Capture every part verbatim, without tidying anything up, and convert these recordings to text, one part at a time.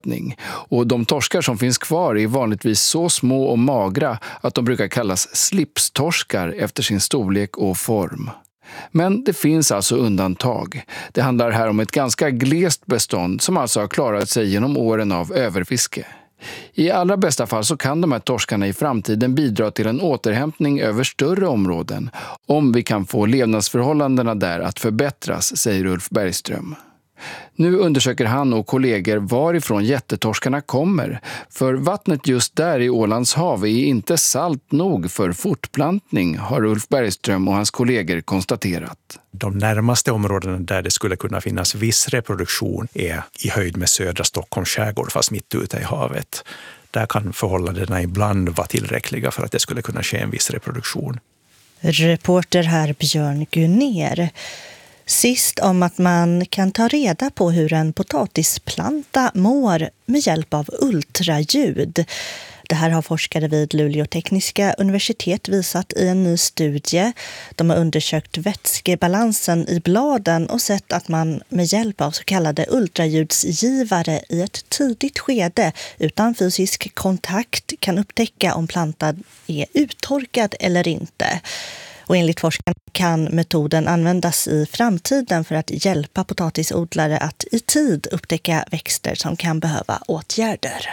Och de torskar som finns kvar är vanligtvis så små och magra att de brukar kallas slipstorskar efter sin storlek och form. Men det finns alltså undantag. Det handlar här om ett ganska glest bestånd som alltså har klarat sig genom åren av överfiske. I allra bästa fall så kan de här torskarna i framtiden bidra till en återhämtning över större områden om vi kan få levnadsförhållandena där att förbättras, säger Ulf Bergström. Nu undersöker han och kollegor varifrån jättetorskarna kommer, för vattnet just där i Ålands hav är inte salt nog för fortplantning, har Ulf Bergström och hans kollegor konstaterat. De närmaste områdena där det skulle kunna finnas viss reproduktion är i höjd med södra Stockholms skärgård, fast mitt ute i havet. Där kan förhållandena ibland vara tillräckliga för att det skulle kunna ske en viss reproduktion. Reporter här Björn Gunner. Sist om att man kan ta reda på hur en potatisplanta mår med hjälp av ultraljud. Det här har forskare vid Luleå tekniska universitet visat i en ny studie. De har undersökt vätskebalansen i bladen och sett att man med hjälp av så kallade ultraljudsgivare i ett tidigt skede utan fysisk kontakt kan upptäcka om plantan är uttorkad eller inte. Och enligt forskarna kan metoden användas i framtiden för att hjälpa potatisodlare att i tid upptäcka växter som kan behöva åtgärder.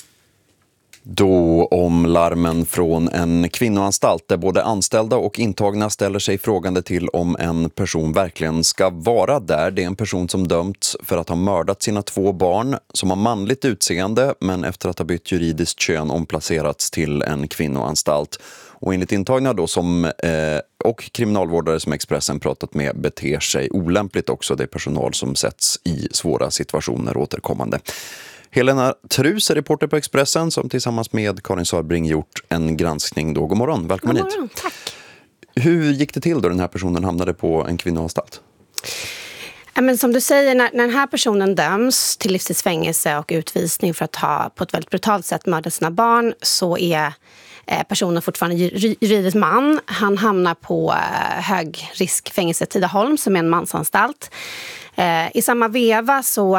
Då om larmen från en kvinnoanstalt där både anställda och intagna ställer sig frågande till om en person verkligen ska vara där. Det är en person som dömts för att ha mördat sina två barn, som har manligt utseende men efter att ha bytt juridiskt kön omplacerats till en kvinnoanstalt. Och enligt intagna då som, eh, och kriminalvårdare som Expressen pratat med beter sig olämpligt också. Det är personal som sätts i svåra situationer återkommande. Helena Trus är reporter på Expressen som tillsammans med Karin Sörbring gjort en granskning då. God morgon, välkommen God morgon, hit. tack. Hur gick det till då den här personen hamnade på en kvinnoanstalt? Men som du säger, när, när den här personen döms till livstidsfängelse och utvisning för att ha på ett väldigt brutalt sätt mördat sina barn, så är eh, personen fortfarande juridisk man. Han hamnar på eh, högriskfängelse Tidaholm som är en mansanstalt. Eh, I samma veva så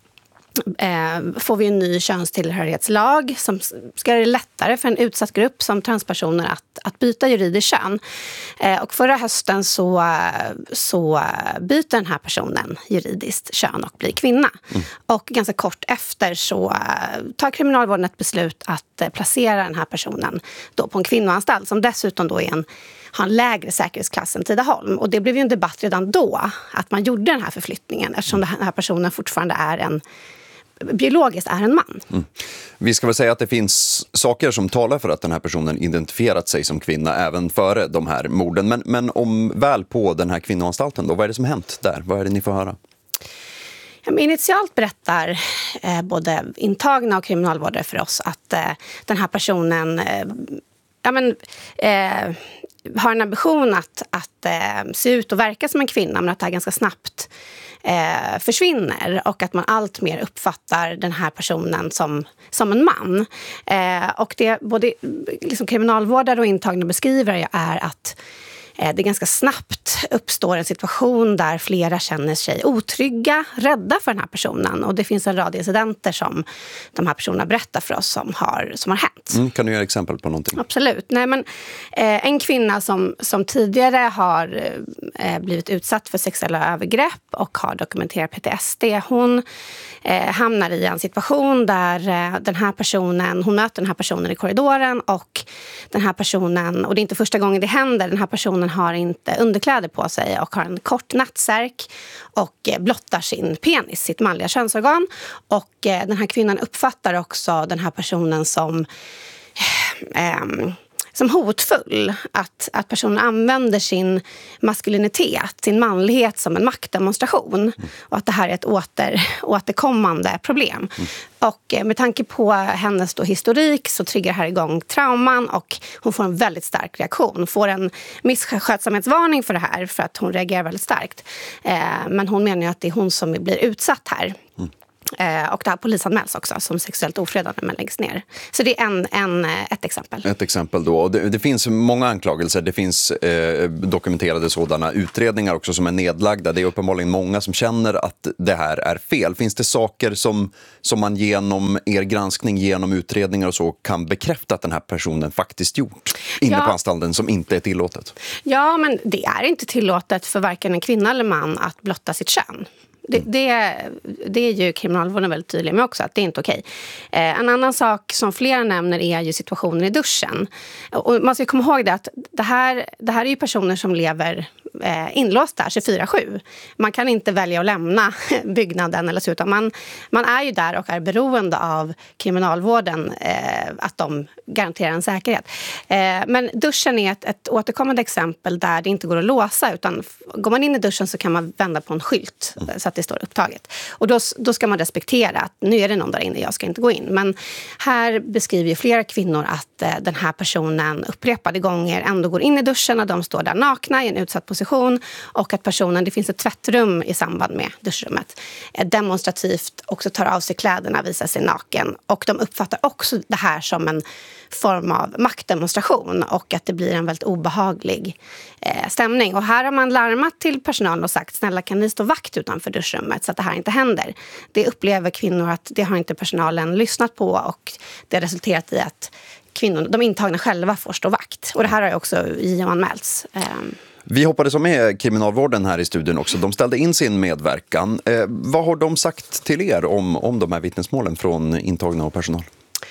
Eh, får vi en ny könstillhörighetslag som ska göra det lättare för en utsatt grupp som transpersoner att, att byta juridiskt kön. Eh, och förra hösten så, så byter den här personen juridiskt kön och blir kvinna. Mm. Och ganska kort efter så tar kriminalvården ett beslut att eh, placera den här personen då på en kvinnoanstalt som dessutom då är en har en lägre säkerhetsklass än Tidaholm. Och det blev ju en debatt redan då att man gjorde den här förflyttningen eftersom den här personen fortfarande är en biologiskt är en man. Mm. Vi ska väl säga att det finns saker som talar för att den här personen identifierat sig som kvinna även före de här morden. Men, men om väl på den här kvinnoanstalten då, vad är det som hänt där? Vad är det ni får höra? Ja, men initialt berättar eh, både intagna och kriminalvårdare för oss att eh, den här personen eh, ja, men, eh, har en ambition att, att eh, se ut och verka som en kvinna, men att det här ganska snabbt eh, försvinner och att man allt mer uppfattar den här personen som, som en man. Eh, och det både liksom, kriminalvårdare och intagna beskriver är att det ganska snabbt uppstår en situation där flera känner sig otrygga, rädda för den här personen. Och det finns en rad incidenter som de här personerna berättar för oss som har, som har hänt. Mm, kan du ge exempel på någonting? Absolut. Nej, men, eh, en kvinna som, som tidigare har eh, blivit utsatt för sexuella övergrepp och har dokumenterat P T S D. Hon eh, hamnar i en situation där eh, den här personen, hon möter den här personen i korridoren och den här personen, och det är inte första gången det händer, den här personen har inte underkläder på sig och har en kort nattsärk och blottar sin penis, sitt manliga könsorgan. Och den här kvinnan uppfattar också den här personen som eh, som hotfull. Att, att personen använder sin maskulinitet, sin manlighet som en maktdemonstration. Mm. Och att det här är ett åter, återkommande problem. Mm. Och med tanke på hennes då historik så triggar här igång trauman och hon får en väldigt stark reaktion. Hon får en misskötsamhetsvarning för det här för att hon reagerar väldigt starkt. Eh, men hon menar ju att det är hon som blir utsatt här. Mm. Eh, och det här polisanmäls också som sexuellt ofredande men läggs ner. Så det är en, en, ett exempel. Ett exempel då. Det, det finns många anklagelser. Det finns eh, dokumenterade sådana utredningar också som är nedlagda. Det är uppenbarligen många som känner att det här är fel. Finns det saker som, som man genom er granskning, genom utredningar och så kan bekräfta att den här personen faktiskt gjort inne ja. på anstalten som inte är tillåtet? Ja, men det är inte tillåtet för varken en kvinna eller man att blotta sitt kön. Det, det, det är ju kriminalvården väldigt tydlig med också, att det är inte okej. Eh, en annan sak som flera nämner är ju situationen i duschen. Och man ska komma ihåg det att det här, det här är ju personer som lever eh, inlåsta tjugofyra sju. Man kan inte välja att lämna byggnaden eller så, utan man, man är ju där och är beroende av kriminalvården, eh, att de garanterar en säkerhet. Eh, men duschen är ett, ett återkommande exempel där det inte går att låsa, utan går man in i duschen så kan man vända på en skylt så att det står upptaget. Och då, då ska man respektera att nu är det någon där inne, jag ska inte gå in. Men här beskriver ju flera kvinnor att eh, den här personen upprepade gånger ändå går in i duschen när de står där nakna i en utsatt position, och att personen, det finns ett tvättrum i samband med duschrummet, eh, demonstrativt också tar av sig kläderna, visar sig naken. Och de uppfattar också det här som en form av maktdemonstration och att det blir en väldigt obehaglig eh, stämning. Och här har man larmat till personalen och sagt, snälla kan ni stå vakt utanför duschrummet så att det här inte händer. Det upplever kvinnor att det har inte personalen lyssnat på, och det har resulterat i att kvinnor, de intagna själva får stå vakt. Och det här har ju också J O-anmälts. Eh, Vi hoppades som med kriminalvården här i studion också. De ställde in sin medverkan. Eh, vad har de sagt till er om, om de här vittnesmålen från intagna och personal?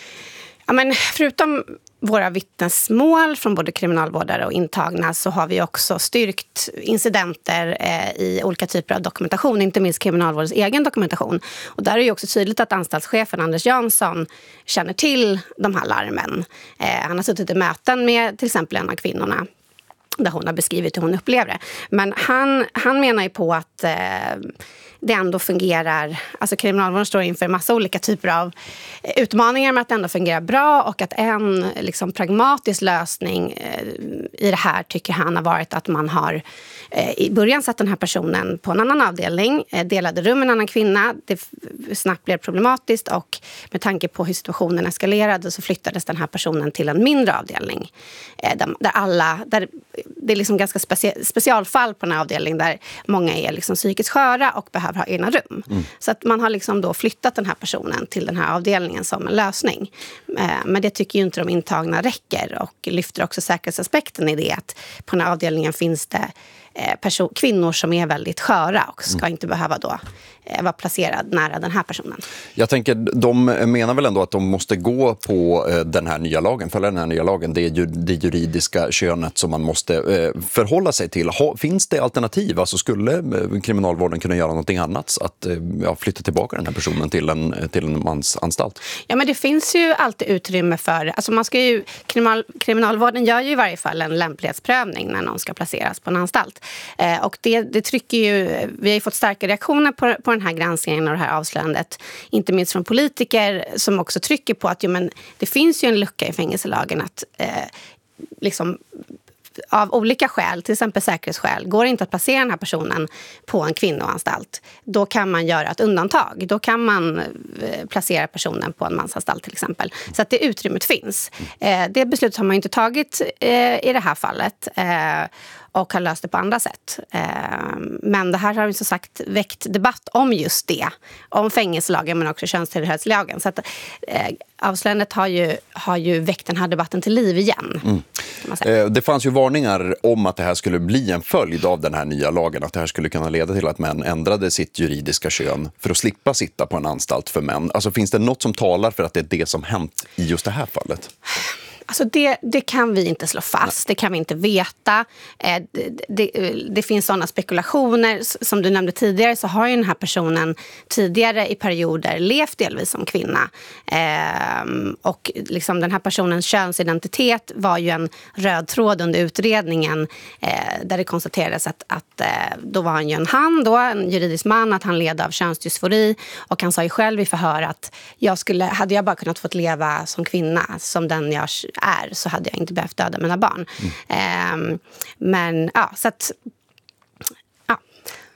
Ja, men förutom våra vittnesmål från både kriminalvårdare och intagna så har vi också styrkt incidenter eh, i olika typer av dokumentation, inte minst kriminalvårdens egen dokumentation. Och där är det också tydligt att anstaltschefen Anders Jansson känner till de här larmen. Eh, han har suttit i möten med till exempel en av kvinnorna där hon har beskrivit hur hon upplever det. Men han, han menar ju på att eh, det ändå fungerar, alltså kriminalvården står inför en massa olika typer av utmaningar, med att det ändå fungerar bra, och att en liksom pragmatisk lösning eh, i det här tycker han har varit att man har eh, i början satt den här personen på en annan avdelning, eh, delade rum med en annan kvinna, det snabbt blev problematiskt, och med tanke på hur situationen eskalerade så flyttades den här personen till en mindre avdelning eh, där, där alla, där det är liksom ganska specie- specialfall på den här avdelningen där många är liksom psykiskt sköra och behöver ha egna rum. Mm. Så att man har liksom då flyttat den här personen till den här avdelningen som en lösning. Eh, men det tycker ju inte de intagna räcker, och lyfter också säkerhetsaspekten i det, att på den här avdelningen finns det eh, person- kvinnor som är väldigt sköra och ska mm. inte behöva då eh, vara placerad nära den här personen. Jag tänker, de menar väl ändå att de måste gå på eh, den här nya lagen, följa den här nya lagen. Det är ju det juridiska könet som man måste eh, förhålla sig till. Ha, finns det alternativ? Alltså skulle eh, kriminalvården kunna göra någonting annat? Att eh, ja, flytta tillbaka den här personen till en, till en mansanstalt? Ja, men det finns ju alltid utrymme för, alltså man ska ju, kriminal, kriminalvården gör ju i varje fall en lämplighetsprövning när någon ska placeras på en anstalt. Eh, och det, det trycker ju, vi har ju fått starka reaktioner på, på den här granskningen och det här avslöjandet, inte minst från politiker som också trycker på att jo, men det finns ju en lucka i fängelselagen att eh, liksom av olika skäl, till exempel säkerhetsskäl, går det inte att placera den här personen på en kvinnoanstalt, då kan man göra ett undantag. Då kan man eh, placera personen på en mansanstalt till exempel. Så att det utrymmet finns. Eh, det beslutet har man inte tagit eh, i det här fallet. Eh, och har löst det på andra sätt. Men det här har ju som sagt väckt debatt om just det. Om fängelselagen men också könstillhörighetslagen. Så att avslöjandet har ju, har ju väckt den här debatten till liv igen. Mm. Det fanns ju varningar om att det här skulle bli en följd av den här nya lagen. Att det här skulle kunna leda till att män ändrade sitt juridiska kön för att slippa sitta på en anstalt för män. Alltså finns det något som talar för att det är det som hänt i just det här fallet? Alltså det, det kan vi inte slå fast, det kan vi inte veta. Eh, det, det, det finns sådana spekulationer. Som du nämnde tidigare så har ju den här personen tidigare i perioder levt delvis som kvinna. Eh, och liksom den här personens könsidentitet var ju en röd tråd under utredningen eh, där det konstaterades att, att eh, då var han ju en han, då, en juridisk man, att han led av könsdysfori. Och han sa ju själv i förhör att jag skulle, hade jag bara kunnat få leva som kvinna, som den jag är, så hade jag inte behövt döda mina barn. Mm. Eh, men ja, så att ja.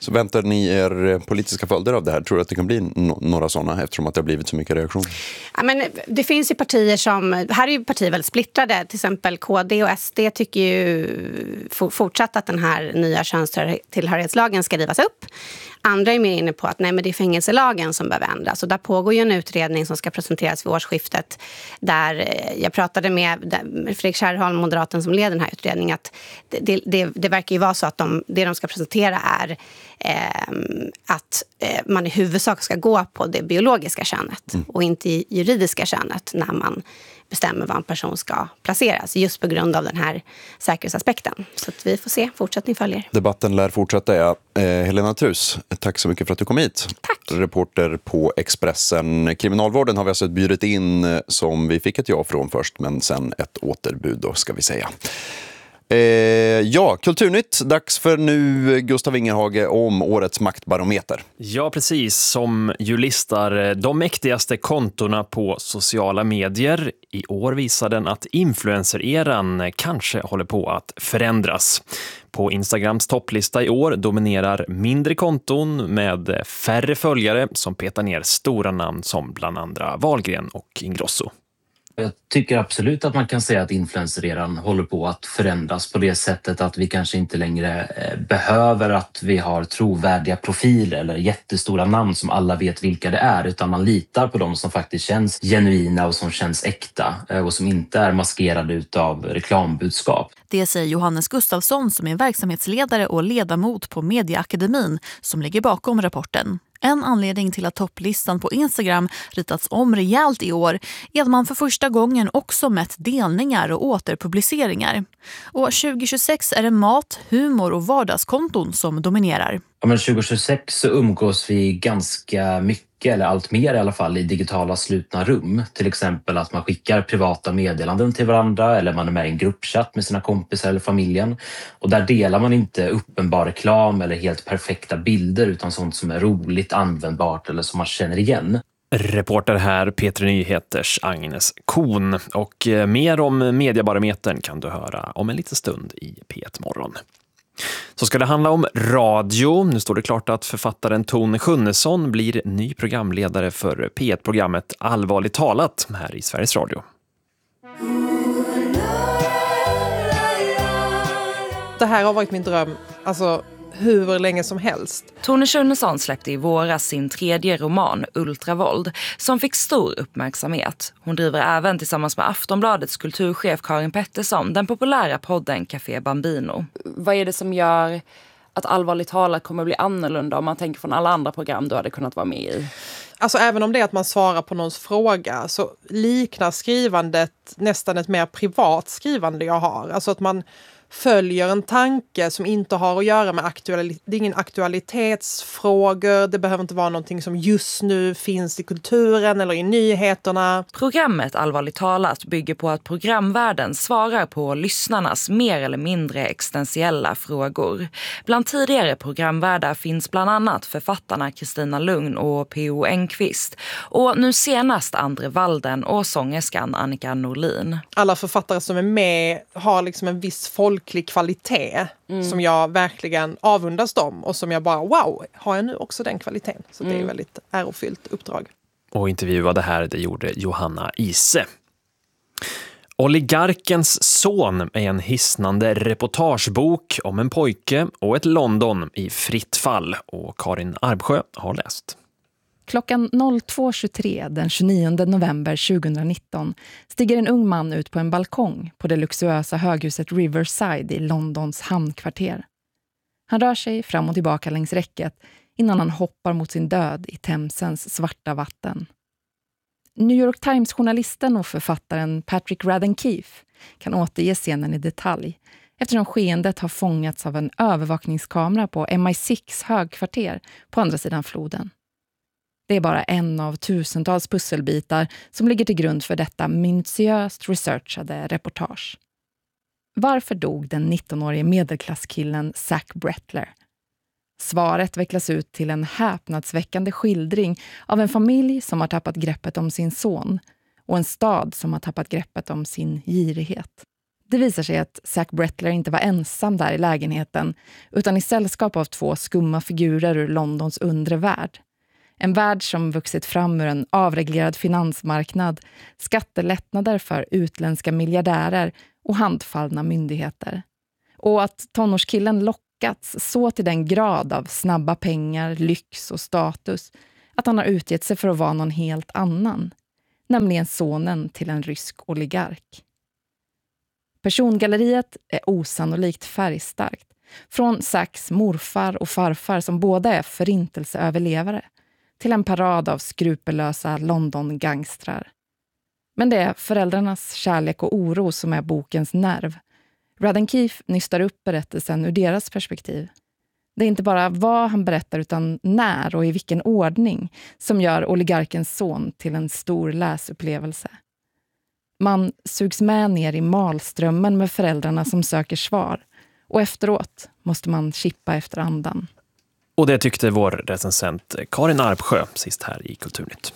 Så väntar ni er politiska följder av det här? Tror du att det kan bli no- några sådana eftersom att det har blivit så mycket reaktion? Ja, men det finns ju partier som, här är ju partier väldigt splittrade, till exempel K D och S D tycker ju fortsatt att den här nya könstillhörighetslagen ska rivas upp. Andra är mer inne på att nej, men det är fängelselagen som behöver ändras. Och där pågår ju en utredning som ska presenteras vid årsskiftet. Där jag pratade med Fredrik Kärrholm, moderaten som leder den här utredningen. Att det, det, det verkar ju vara så att de, det de ska presentera är eh, att eh, man i huvudsak ska gå på det biologiska könet. Mm. Och inte i juridiska könet när man bestämmer var en person ska placeras. Just på grund av den här säkerhetsaspekten. Så att vi får se, fortsättning följer. Debatten lär fortsätta. Ja. Eh, Helena Trus, tack så mycket för att du kom hit. Tack. Reporter på Expressen. Kriminalvården har vi alltså bjudit in som vi fick ett ja från först, men sen ett återbud då ska vi säga. Eh, ja, Kulturnytt. Dags för nu Gustav Ingerhage om årets maktbarometer. Ja, precis. Som ju listar de mäktigaste kontorna på sociala medier. I år visar den att influencer-eran kanske håller på att förändras. På Instagrams topplista i år dominerar mindre konton med färre följare som petar ner stora namn som bland andra Wahlgren och Ingrosso. Jag tycker absolut att man kan säga att influencereran håller på att förändras på det sättet att vi kanske inte längre behöver att vi har trovärdiga profiler eller jättestora namn som alla vet vilka det är, utan man litar på dem som faktiskt känns genuina och som känns äkta och som inte är maskerade utav reklambudskap. Det säger Johannes Gustafsson som är verksamhetsledare och ledamot på Mediaakademin som ligger bakom rapporten. En anledning till att topplistan på Instagram ritats om rejält i år är att man för första gången också mätt delningar och återpubliceringar. Och tjugo tjugosex är det mat, humor och vardagskonton som dominerar. Ja, men tjugo tjugosex så umgås vi ganska mycket, eller allt mer i alla fall, i digitala slutna rum. Till exempel att man skickar privata meddelanden till varandra eller man är med i en gruppchatt med sina kompisar eller familjen. Och där delar man inte uppenbar reklam eller helt perfekta bilder utan sånt som är roligt, användbart eller som man känner igen. Reporter här Peter Nyheters Agnes Kohn. Och mer om Mediabarometern kan du höra om en liten stund i P ett Morgon. Så ska det handla om radio. Nu står det klart att författaren Tone Schunnesson blir ny programledare för P ett-programmet Allvarligt talat här i Sveriges Radio. Det här har varit min dröm, alltså hur länge som helst. Tone Schunnesson släppte i våras sin tredje roman Ultravåld som fick stor uppmärksamhet. Hon driver även tillsammans med Aftonbladets kulturchef Karin Pettersson den populära podden Café Bambino. Vad är det som gör att Allvarligt talat kommer bli annorlunda om man tänker från alla andra program du hade kunnat vara med i? Alltså även om det är att man svarar på någons fråga så liknar skrivandet nästan ett mer privat skrivande jag har. Alltså att man följer en tanke som inte har att göra med aktualitet. Det är ingen aktualitetsfrågor. Det behöver inte vara någonting som just nu finns i kulturen eller i nyheterna. Programmet Allvarligt talat bygger på att programvärlden svarar på lyssnarnas mer eller mindre existentiella frågor. Bland tidigare programvärdar finns bland annat författarna Kristina Lugn och P O Enquist. Och nu senast Andre Walden och sångerskan Annika Norlin. Alla författare som är med har liksom en viss folk kvalitet mm. som jag verkligen avundas dem och som jag bara, wow, har jag nu också den kvaliteten? Så mm. det är väldigt ärofyllt uppdrag. Och intervjuade här, det gjorde Johanna Ise. Oligarkens son är en hisnande reportagebok om en pojke och ett London i fritt fall. Och Karin Arbsjö har läst. Klockan två tjugotre den tjugonionde november tjugonitton stiger en ung man ut på en balkong på det luxuösa höghuset Riverside i Londons hamnkvarter. Han rör sig fram och tillbaka längs räcket innan han hoppar mot sin död i Themsens svarta vatten. New York Times-journalisten och författaren Patrick Radden Keefe kan återge scenen i detalj eftersom skeendet har fångats av en övervakningskamera på M I sex högkvarter på andra sidan floden. Det är bara en av tusentals pusselbitar som ligger till grund för detta minutiöst researchade reportage. Varför dog den nittonårige medelklasskillen Zach Brettler? Svaret vecklas ut till en häpnadsväckande skildring av en familj som har tappat greppet om sin son och en stad som har tappat greppet om sin girighet. Det visar sig att Zach Brettler inte var ensam där i lägenheten utan i sällskap av två skumma figurer ur Londons undre värld. En värld som vuxit fram ur en avreglerad finansmarknad, skattelättnader för utländska miljardärer och handfallna myndigheter. Och att tonårskillen lockats så till den grad av snabba pengar, lyx och status att han har utgett sig för att vara någon helt annan, nämligen sonen till en rysk oligark. Persongalleriet är osannolikt färgstarkt, från Zachs morfar och farfar som båda är förintelseöverlevare till en parad av skrupellösa London-gangstrar. Men det är föräldrarnas kärlek och oro som är bokens nerv. Radden Keefe nystar upp berättelsen ur deras perspektiv. Det är inte bara vad han berättar utan när och i vilken ordning som gör oligarkens son till en stor läsupplevelse. Man sugs med ner i malströmmen med föräldrarna som söker svar och efteråt måste man chippa efter andan. Och det tyckte vår recensent Karin Arpsjö sist här i Kulturnytt.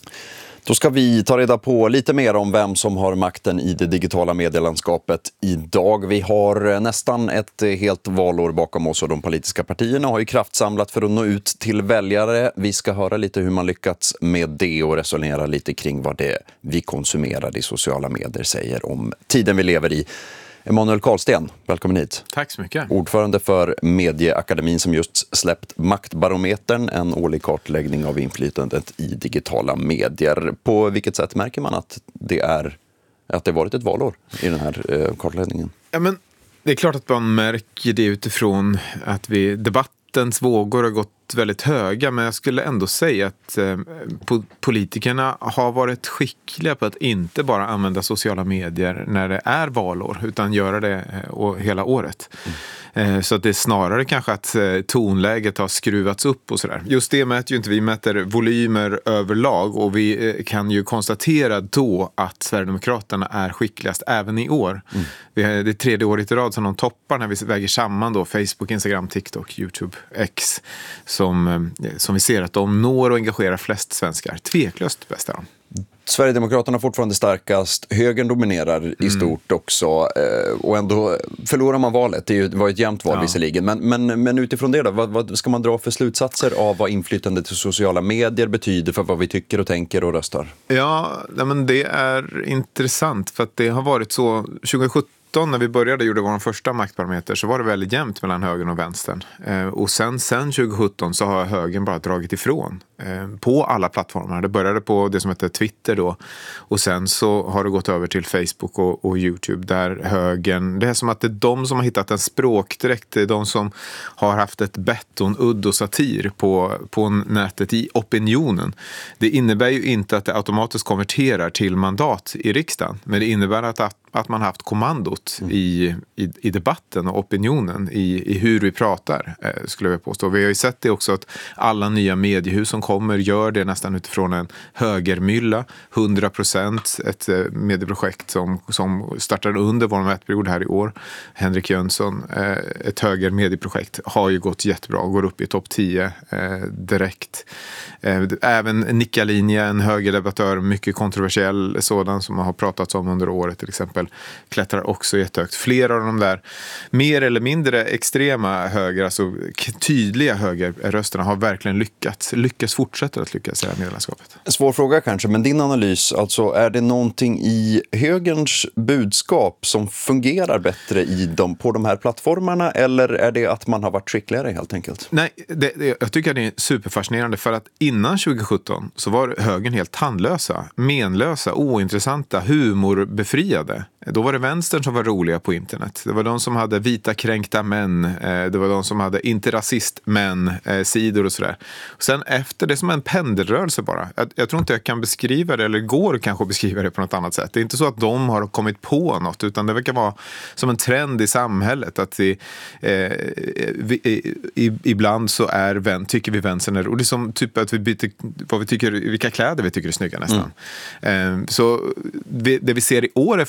Då ska vi ta reda på lite mer om vem som har makten i det digitala medielandskapet idag. Vi har nästan ett helt valår bakom oss och de politiska partierna har ju kraftsamlat för att nå ut till väljare. Vi ska höra lite hur man lyckats med det och resonera lite kring vad det vi konsumerar i sociala medier säger om tiden vi lever i. Emanuel Karlsten, välkommen hit. Tack så mycket. Ordförande för Medieakademin som just släppt Maktbarometern, en årlig kartläggning av inflytandet i digitala medier. På vilket sätt märker man att det är att det varit ett valår i den här eh, kartläggningen? Ja, men det är klart att man märker det utifrån att vi debattens vågor har gått väldigt höga, men jag skulle ändå säga att eh, politikerna har varit skickliga på att inte bara använda sociala medier när det är valår, utan göra det eh, hela året. Mm. Eh, så att det är snarare kanske att eh, tonläget har skruvats upp och sådär. Just det mäter ju inte, vi mäter volymer överlag och vi eh, kan ju konstatera då att Sverigedemokraterna är skickligast även i år. Mm. Vi har, det är tredje året i rad som de toppar när vi väger samman då Facebook, Instagram, TikTok, YouTube, X. Som, som vi ser att de når och engagerar flest svenskar. Tveklöst bäst är de. Sverigedemokraterna fortfarande starkast. Högern dominerar mm. i stort också. Och ändå förlorar man valet. Det var ett jämnt val ja. visserligen. Men, men, men utifrån det då, vad, vad ska man dra för slutsatser av vad inflytandet till sociala medier betyder för vad vi tycker och tänker och röstar? Ja, men det är intressant för att det har varit så tjugosjutton när vi började gjorde vår första maktbarometer så var det väldigt jämnt mellan högern och vänstern. Eh, och sen, sen tjugosjutton så har högern bara dragit ifrån eh, på alla plattformar. Det började på det som heter Twitter då och sen så har det gått över till Facebook och, och YouTube där högern, det är som att det är de som har hittat en språkdräkt, det är de som har haft ett beton, udd och satir på, på nätet i opinionen. Det innebär ju inte att det automatiskt konverterar till mandat i riksdagen, men det innebär att, att att man haft kommandot mm. i, i, i debatten och opinionen i, i hur vi pratar, eh, skulle jag påstå. Vi har ju sett det också att alla nya mediehus som kommer gör det nästan utifrån en högermylla. hundra procent ett eh, medieprojekt som, som startade under vår mätperiod här i år. Henrik Jönsson, eh, ett högermedieprojekt, har ju gått jättebra och går upp i topp tio eh, direkt. Eh, även Nicka Linje, en högerdebattör, mycket kontroversiell sådan som har pratats om under året till exempel, klättrar också jättehögt. Flera av de där mer eller mindre extrema höger, alltså tydliga högerrösterna har verkligen lyckats. Lyckas fortsätta att lyckas i det här medielandskapet. En svår fråga kanske, men din analys, alltså är det någonting i högerns budskap som fungerar bättre i dem, på de här plattformarna, eller är det att man har varit skickligare helt enkelt? Nej, det, det, jag tycker att det är superfascinerande för att innan tjugosjutton så var högern helt tandlösa, menlösa, ointressanta, humorbefriade. Då var det vänstern som var roliga på internet. Det var de som hade vita kränkta män. Det var de som hade inte rasist män sidor och sådär. Sen efter det som en pendelrörelse bara. Jag, jag tror inte jag kan beskriva det, eller går kanske att beskriva det på något annat sätt. Det är inte så att de har kommit på något, utan det verkar vara som en trend i samhället att vi, eh, vi i, ibland så är vän, tycker vi vänstern är rolig. Som typ att vi byter vad vi tycker, vilka kläder vi tycker är snygga nästan. Mm. Eh, så vi, det vi ser i år är för första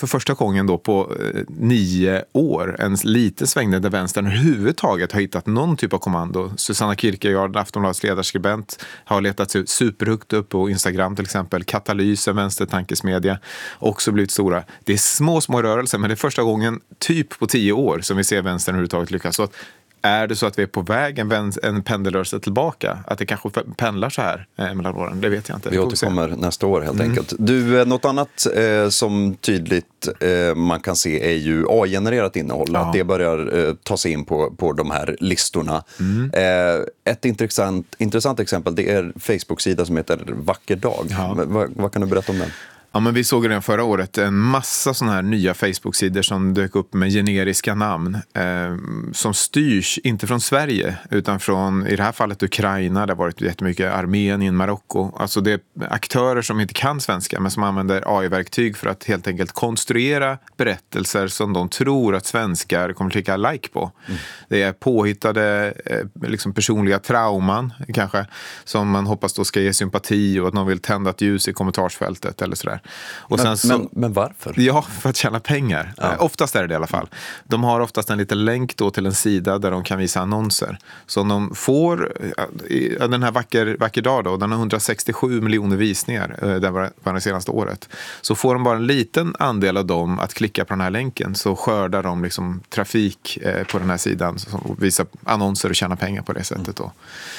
gången då på eh, nio år en liten svängning där vänstern överhuvudtaget har hittat någon typ av kommando. Susanna Kierkegaard, Aftonbladets ledarskribent, har letat sig superhögt upp på Instagram till exempel. Katalys, en vänstertankesmedja, också blivit stora. Det är små, små rörelser, men det är första gången typ på tio år som vi ser vänstern överhuvudtaget lyckas. Så att är det så att vi är på väg en, vän, en pendelrörelse tillbaka? Att det kanske pendlar så här eh, mellan åren? Det vet jag inte. Vi återkommer vi nästa år helt mm. enkelt. Du, något annat eh, som tydligt eh, man kan se är ju A I-genererat innehåll. Ja. Att det börjar eh, ta sig in på, på de här listorna. Mm. Eh, ett intressant, intressant exempel, det är Facebook-sida som heter Vacker dag. Ja. Va, vad kan du berätta om den? Ja, men vi såg redan förra året en massa sådana här nya Facebook-sidor som dök upp med generiska namn eh, som styrs inte från Sverige utan från, i det här fallet, Ukraina. Det har varit jättemycket Armenien, Marocko. Alltså det är aktörer som inte kan svenska men som använder A I-verktyg för att helt enkelt konstruera berättelser som de tror att svenskar kommer att klicka like på. Mm. Det är påhittade eh, liksom personliga trauman kanske som man hoppas då ska ge sympati och att någon vill tända ett ljus i kommentarsfältet eller sådär. Och men, sen så, men, men varför? Ja, för att tjäna pengar. Ja. Eh, oftast är det det i alla fall. De har oftast en liten länk då till en sida där de kan visa annonser. Så om de får, eh, den här vacker, vacker dag då, den har hundrasextiosju miljoner visningar eh, där var, var det senaste året. Så får de bara en liten andel av dem att klicka på den här länken så skördar de liksom trafik eh, på den här sidan och visar annonser och tjäna pengar på det sättet då.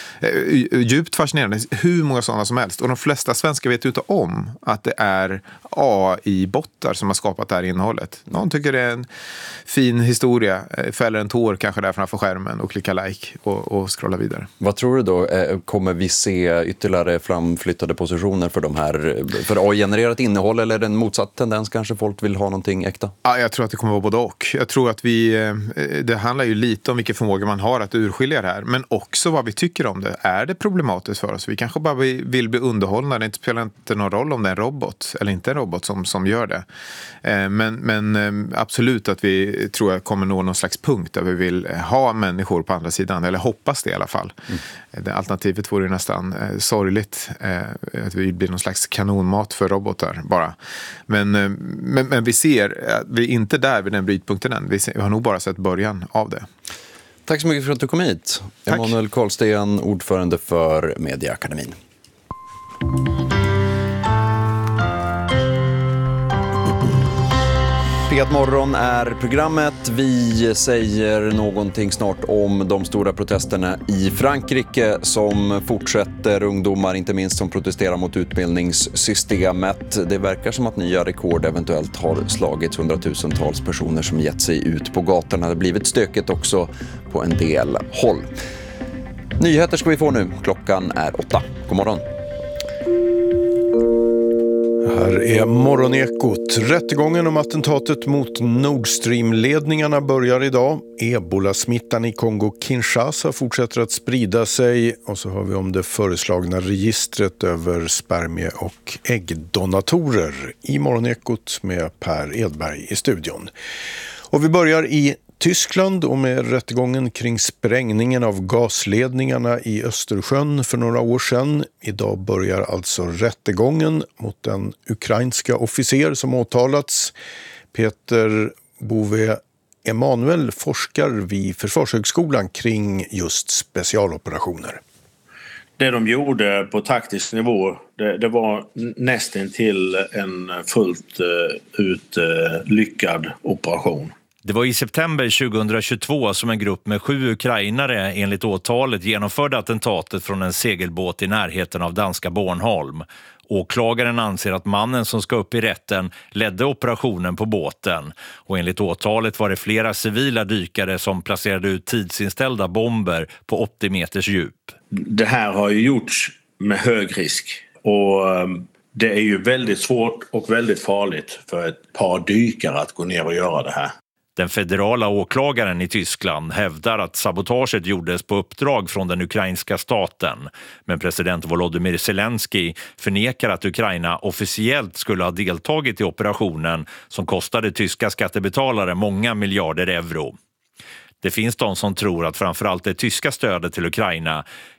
Djupt fascinerande, hur många sådana som helst. Och de flesta svenskar vet ju inte om att det är A I-bottar som har skapat det här innehållet. Någon tycker det är en fin historia, fäller en tår kanske där framför skärmen och klickar like och, och scrollar vidare. Vad tror du då? Kommer vi se ytterligare framflyttade positioner för de här, för A I-genererat innehåll, eller är det en motsatt tendens? Kanske folk vill ha någonting äkta? Ja, jag tror att det kommer vara både och. Jag tror att vi, det handlar ju lite om vilken förmåga man har att urskilja det här, men också vad vi tycker om det. Är det problematiskt för oss? Vi kanske bara vill bli underhållna. Det spelar inte någon roll om det är en robot eller inte en robot som, som gör det. Men, men absolut att vi tror jag kommer nå någon slags punkt där vi vill ha människor på andra sidan. Eller hoppas det i alla fall. Mm. Det alternativet vore nästan eh, sorgligt. Eh, att vi blir någon slags kanonmat för robotar bara. Men, eh, men, men vi ser att vi är inte där vid den brytpunkten än. Vi, ser, vi har nog bara sett början av det. Tack så mycket för att du kom hit. Tack. Emanuel Karlsten, ordförande för Mediaakademin. P ett Morgon är programmet. Vi säger någonting snart om de stora protesterna i Frankrike som fortsätter. Ungdomar, inte minst, som protesterar mot utbildningssystemet. Det verkar som att nya rekord eventuellt har slagits. Hundratusentals personer som gett sig ut på gatorna. Det har blivit stökigt också på en del håll. Nyheter ska vi få nu. Klockan är åtta. God morgon. Här är Morgonekot. Rättegången om attentatet mot Nord Stream-ledningarna börjar idag. Ebola-smittan i Kongo-Kinshasa fortsätter att sprida sig. Och så har vi om det föreslagna registret över spermie- och äggdonatorer i Morgonekot med Per Edberg i studion. Och vi börjar i Tyskland och med rättegången kring sprängningen av gasledningarna i Östersjön för några år sedan. Idag börjar alltså rättegången mot den ukrainska officer som åtalats. Peter Bove Emanuel forskar vid Försvarshögskolan kring just specialoperationer. Det de gjorde på taktisk nivå, det, det var nästan till en fullt uh, ut uh, lyckad operation. Det var i september tjugohundratjugotvå som en grupp med sju ukrainare enligt åtalet genomförde attentatet från en segelbåt i närheten av danska Bornholm. Åklagaren anser att mannen som ska upp i rätten ledde operationen på båten. Och enligt åtalet var det flera civila dykare som placerade ut tidsinställda bomber på åttio meters djup. Det här har ju gjorts med hög risk. Och det är ju väldigt svårt och väldigt farligt för ett par dykare att gå ner och göra det här. Den federala åklagaren i Tyskland hävdar att sabotaget gjordes på uppdrag från den ukrainska staten. Men president Volodymyr Zelensky förnekar att Ukraina officiellt skulle ha deltagit i operationen som kostade tyska skattebetalare många miljarder euro. Det finns de som tror att framförallt det tyska stödet till Ukraina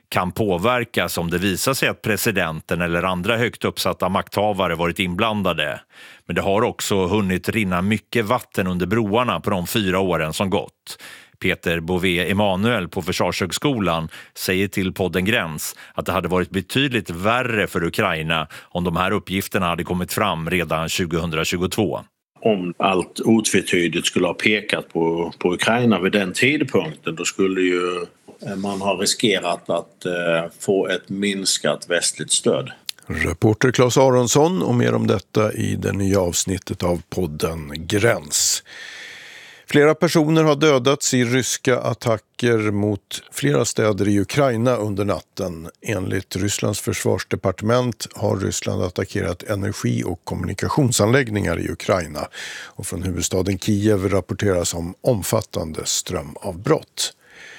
kan påverkas om det visar sig att presidenten eller andra högt uppsatta makthavare varit inblandade. Men det har också hunnit rinna mycket vatten under broarna på de fyra åren som gått. Peter Bové Emanuel på Försvarshögskolan säger till podden Gräns att det hade varit betydligt värre för Ukraina om de här uppgifterna hade kommit fram redan tjugohundratjugotvå. Om allt otvetydigt skulle ha pekat på, på Ukraina vid den tidpunkten, då skulle ju man ha riskerat att eh, få ett minskat västligt stöd. Reporter Claes Aronsson och mer om detta i det nya avsnittet av podden Gräns. Flera personer har dödats i ryska attacker mot flera städer i Ukraina under natten. Enligt Rysslands försvarsdepartement har Ryssland attackerat energi- och kommunikationsanläggningar i Ukraina. Och från huvudstaden Kiev rapporteras om omfattande strömavbrott.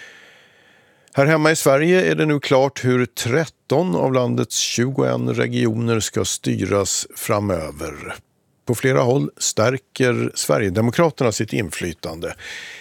Här hemma i Sverige är det nu klart hur tretton av landets tjugoen regioner ska styras framöver. På flera håll stärker Sverigedemokraterna sitt inflytande.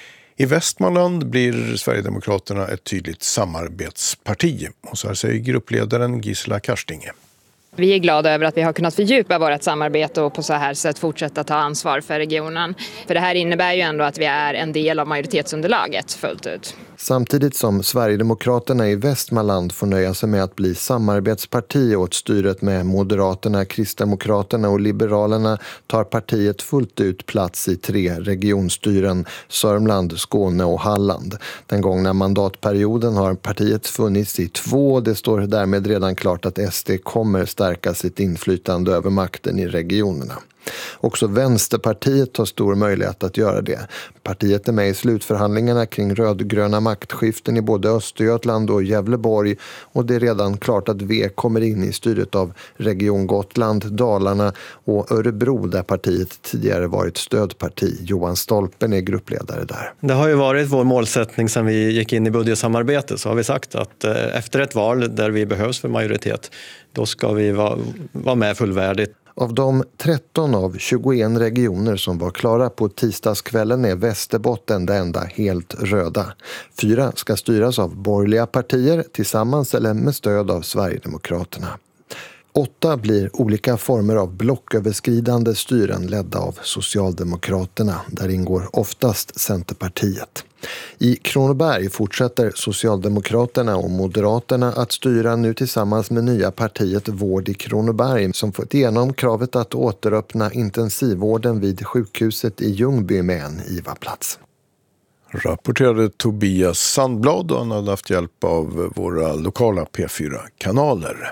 I Västmanland blir Sverigedemokraterna ett tydligt samarbetsparti. Och så här säger gruppledaren Gisela Karstinge. Vi är glada över att vi har kunnat fördjupa vårt samarbete och på så här sätt fortsätta ta ansvar för regionen. För det här innebär ju ändå att vi är en del av majoritetsunderlaget fullt ut. Samtidigt som Sverigedemokraterna i Västmanland får nöja sig med att bli samarbetsparti åt styret med Moderaterna, Kristdemokraterna och Liberalerna tar partiet fullt ut plats i tre regionstyren, Sörmland, Skåne och Halland. Den gångna mandatperioden har partiet funnits i två. Det står därmed redan klart att S D kommer stärka sitt inflytande över makten i regionerna. Också Vänsterpartiet har stor möjlighet att göra det. Partiet är med i slutförhandlingarna kring rödgröna maktskiften i både Östergötland och Gävleborg och det är redan klart att V kommer in i styret av Region Gotland, Dalarna och Örebro där partiet tidigare varit stödparti. Johan Stolpen är gruppledare där. Det har ju varit vår målsättning sedan vi gick in i budgetsamarbetet, så har vi sagt att efter ett val där vi behövs för majoritet, då ska vi vara, vara med fullvärdigt. Av de tretton av tjugoen regioner som var klara på tisdagskvällen är Västerbotten det enda helt röda. Fyra ska styras av borgerliga partier tillsammans eller med stöd av Sverigedemokraterna. Åtta blir olika former av blocköverskridande styren ledda av Socialdemokraterna. Där ingår oftast Centerpartiet. I Kronoberg fortsätter Socialdemokraterna och Moderaterna att styra nu tillsammans med nya partiet Vård i Kronoberg som fått igenom kravet att återöppna intensivvården vid sjukhuset i Ljungby med en I V A-plats. Rapporterade Tobias Sandblad och han hade haft hjälp av våra lokala P fyra-kanaler.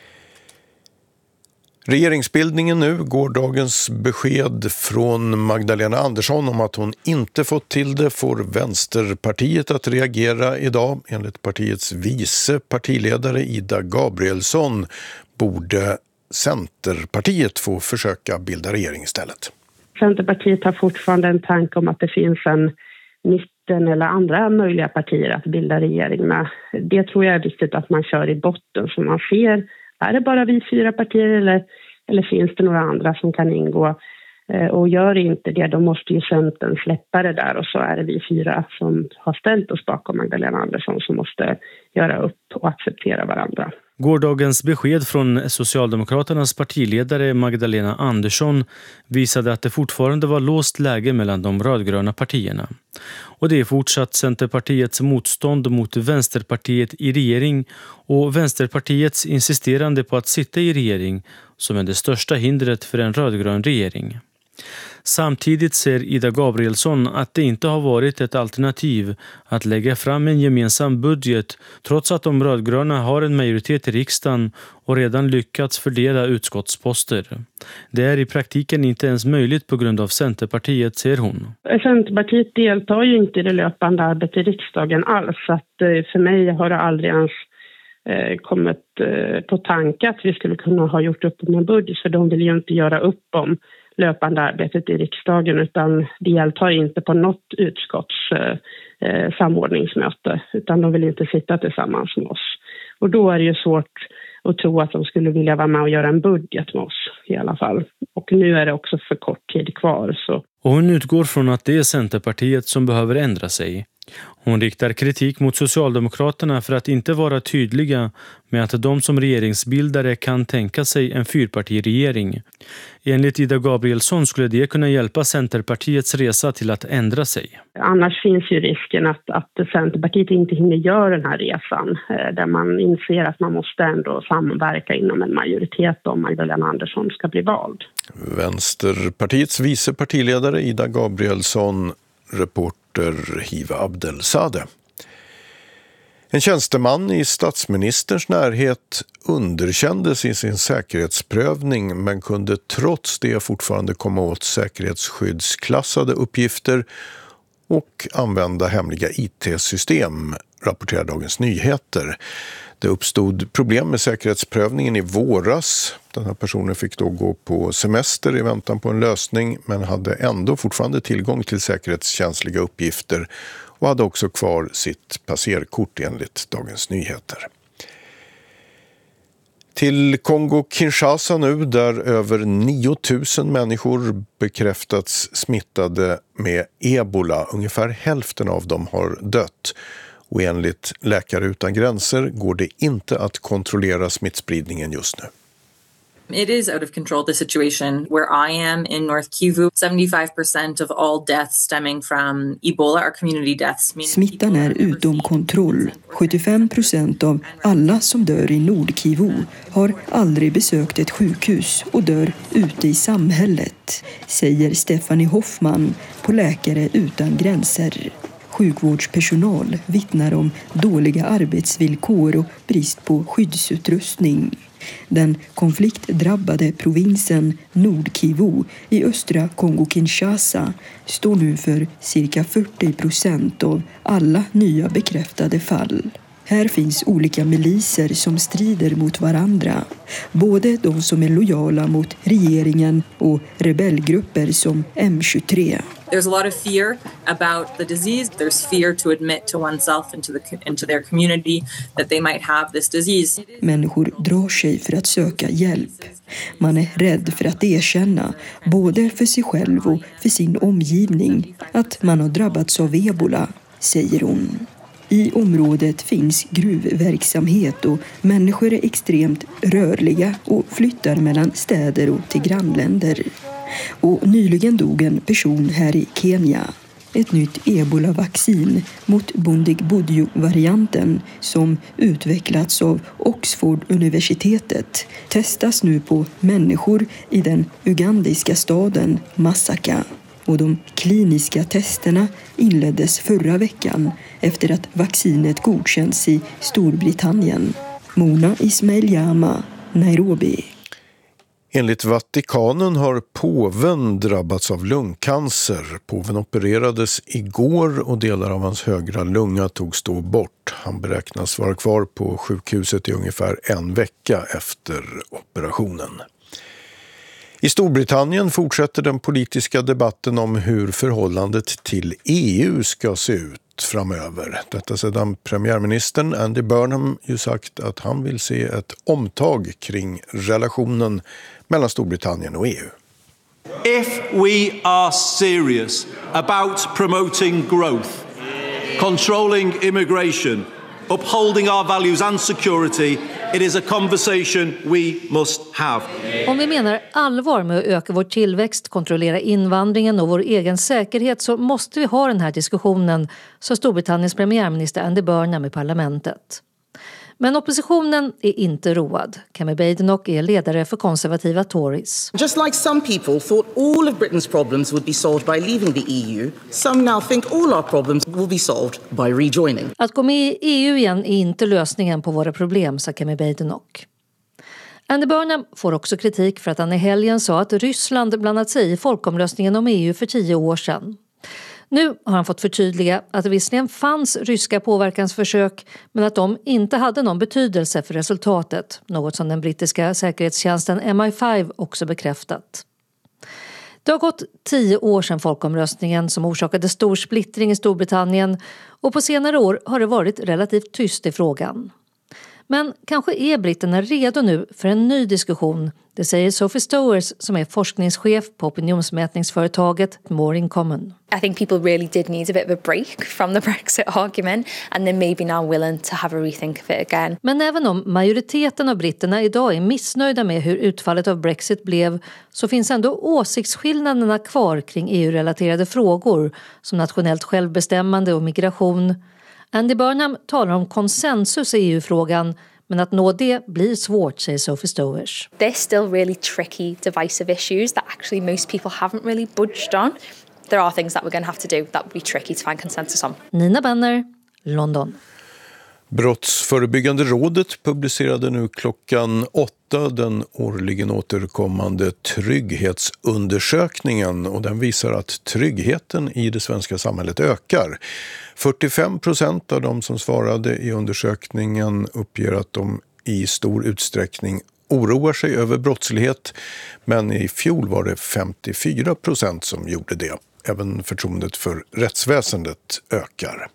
Regeringsbildningen nu, gårdagens besked från Magdalena Andersson om att hon inte fått till det får Vänsterpartiet att reagera idag. Enligt partiets vice partiledare Ida Gabrielsson borde Centerpartiet få försöka bilda regering istället. Centerpartiet har fortfarande en tanke om att det finns en mitten eller andra möjliga partier att bilda regering med. Det tror jag är viktigt att man kör i botten så man ser. Är det bara vi fyra partier eller, eller finns det några andra som kan ingå? Eh, och gör inte det, då måste ju Centern släppa det där och så är det vi fyra som har ställt oss bakom Magdalena Andersson som måste göra upp och acceptera varandra. Gårdagens besked från Socialdemokraternas partiledare Magdalena Andersson visade att det fortfarande var låst läge mellan de rödgröna partierna. Och det är fortsatt Centerpartiets motstånd mot Vänsterpartiet i regering och Vänsterpartiets insisterande på att sitta i regering som är det största hindret för en rödgrön regering. Samtidigt ser Ida Gabrielsson att det inte har varit ett alternativ att lägga fram en gemensam budget trots att de rödgröna har en majoritet i riksdagen och redan lyckats fördela utskottsposter. Det är i praktiken inte ens möjligt på grund av Centerpartiet, säger hon. Centerpartiet deltar ju inte i det löpande arbetet i riksdagen alls. Så att för mig har det aldrig ens kommit på tanke att vi skulle kunna ha gjort upp om en budget, för de vill ju inte göra upp om löpande arbetet i riksdagen utan deltar inte på något utskotts eh, samordningsmöte utan de vill inte sitta tillsammans med oss. Och då är det ju svårt att tro att de skulle vilja vara med och göra en budget med oss i alla fall. Och nu är det också för kort tid kvar. Så. Och hon utgår från att det är Centerpartiet som behöver ändra sig. Hon riktar kritik mot Socialdemokraterna för att inte vara tydliga med att de som regeringsbildare kan tänka sig en fyrpartiregering. Enligt Ida Gabrielsson skulle det kunna hjälpa Centerpartiets resa till att ändra sig. Annars finns ju risken att, att Centerpartiet inte hinner göra den här resan där man inser att man måste ändå samverka inom en majoritet om Magdalena Andersson ska bli vald. Vänsterpartiets vice partiledare Ida Gabrielsson, reporter Hiva Abdelsade. En tjänsteman i statsministerns närhet underkändes i sin säkerhetsprövning men kunde trots det fortfarande komma åt säkerhetsskyddsklassade uppgifter och använda hemliga I T-system, rapporterar Dagens Nyheter. Det uppstod problem med säkerhetsprövningen i våras. Den här personen fick då gå på semester i väntan på en lösning men hade ändå fortfarande tillgång till säkerhetskänsliga uppgifter och hade också kvar sitt passerkort enligt Dagens Nyheter. Till Kongo-Kinshasa nu, där över nio tusen människor bekräftats smittade med ebola. Ungefär hälften av dem har dött. Och enligt Läkare utan gränser går det inte att kontrollera smittspridningen just nu. It is out of control, the situation where I am in North Kivu. seventy-five percent of all deaths stemming from Ebola are community deaths. Smittan är utom kontroll. sjuttiofem procent av alla som dör i Nord-Kivu har aldrig besökt ett sjukhus och dör ute i samhället, säger Stephanie Hoffman på Läkare utan gränser. Sjukvårdspersonal vittnar om dåliga arbetsvillkor och brist på skyddsutrustning. Den konfliktdrabbade provinsen Nord-Kivu i östra Kongo-Kinshasa står nu för cirka fyrtio procent av alla nya bekräftade fall. Här finns olika miliser som strider mot varandra. Både de som är lojala mot regeringen och rebellgrupper som M tjugotre. There's a lot of fear about the disease. There's fear to admit to oneself and to, the, and to their community that they might have this disease. Människor drar sig för att söka hjälp. Man är rädd för att erkänna, både för sig själv och för sin omgivning, att man har drabbats av ebola, säger hon. I området finns gruvverksamhet och människor är extremt rörliga och flyttar mellan städer och till grannländer. Och nyligen dog en person här i Kenya. Ett nytt ebola-vaccin mot Bundibugyo-varianten som utvecklats av Oxford-universitetet testas nu på människor i den ugandiska staden Masaka. Och de kliniska testerna inleddes förra veckan efter att vaccinet godkänts i Storbritannien. Mona Ismail-Jama, Nairobi. Enligt Vatikanen har påven drabbats av lungcancer. Påven opererades igår och delar av hans högra lunga togs då bort. Han beräknas vara kvar på sjukhuset i ungefär en vecka efter operationen. I Storbritannien fortsätter den politiska debatten om hur förhållandet till E U ska se ut framöver. Detta sedan premiärministern Andy Burnham ju sagt att han vill se ett omtag kring relationen mellan Storbritannien och E U. If we are serious about promoting growth, controlling immigration, upholding our values and security, it is a conversation we must have. Om vi menar allvar med att öka vår tillväxt, kontrollera invandringen och vår egen säkerhet så måste vi ha den här diskussionen, sa Storbritanniens premiärminister Andy Burnham i parlamentet. Men oppositionen är inte road. Kemi Badenoch är ledare för konservativa Tories. Just like some people thought all of Britain's problems would be solved by leaving the E U, some now think all our problems will be solved by rejoining. Att gå med i E U igen är inte lösningen på våra problem, sa Kemi Badenoch. Andy Burnham får också kritik för att han i helgen sa att Ryssland blandat sig i folkomröstningen om E U för tio år sedan. Nu har han fått förtydliga att det visserligen fanns ryska påverkansförsök men att de inte hade någon betydelse för resultatet, något som den brittiska säkerhetstjänsten M I fem också bekräftat. Det har gått tio år sedan folkomröstningen som orsakade stor splittring i Storbritannien och på senare år har det varit relativt tyst i frågan. Men kanske är britterna redo nu för en ny diskussion. Det säger Sophie Stowers som är forskningschef på opinionsmätningsföretaget More in Common. I think people really did need a bit of a break from the Brexit argument and they're maybe now willing to have a rethink of it again. Men även om majoriteten av britterna idag är missnöjda med hur utfallet av Brexit blev så finns ändå åsiktsskillnaderna kvar kring E U-relaterade frågor som nationellt självbestämmande och migration. Andy Burnham talar om konsensus i E U-frågan men att nå det blir svårt, säger Sophie Stowers. They're still really tricky, divisive issues that actually most people haven't really budged on. There are things that we're going to have to do that would be tricky to find consensus on. Nina Benner, London. Brottsförebyggande rådet publicerade nu klockan åtta den årligen återkommande trygghetsundersökningen och den visar att tryggheten i det svenska samhället ökar. fyrtiofem procent av de som svarade i undersökningen uppger att de i stor utsträckning oroar sig över brottslighet, men i fjol var det femtiofyra procent som gjorde det. Även förtroendet för rättsväsendet ökar.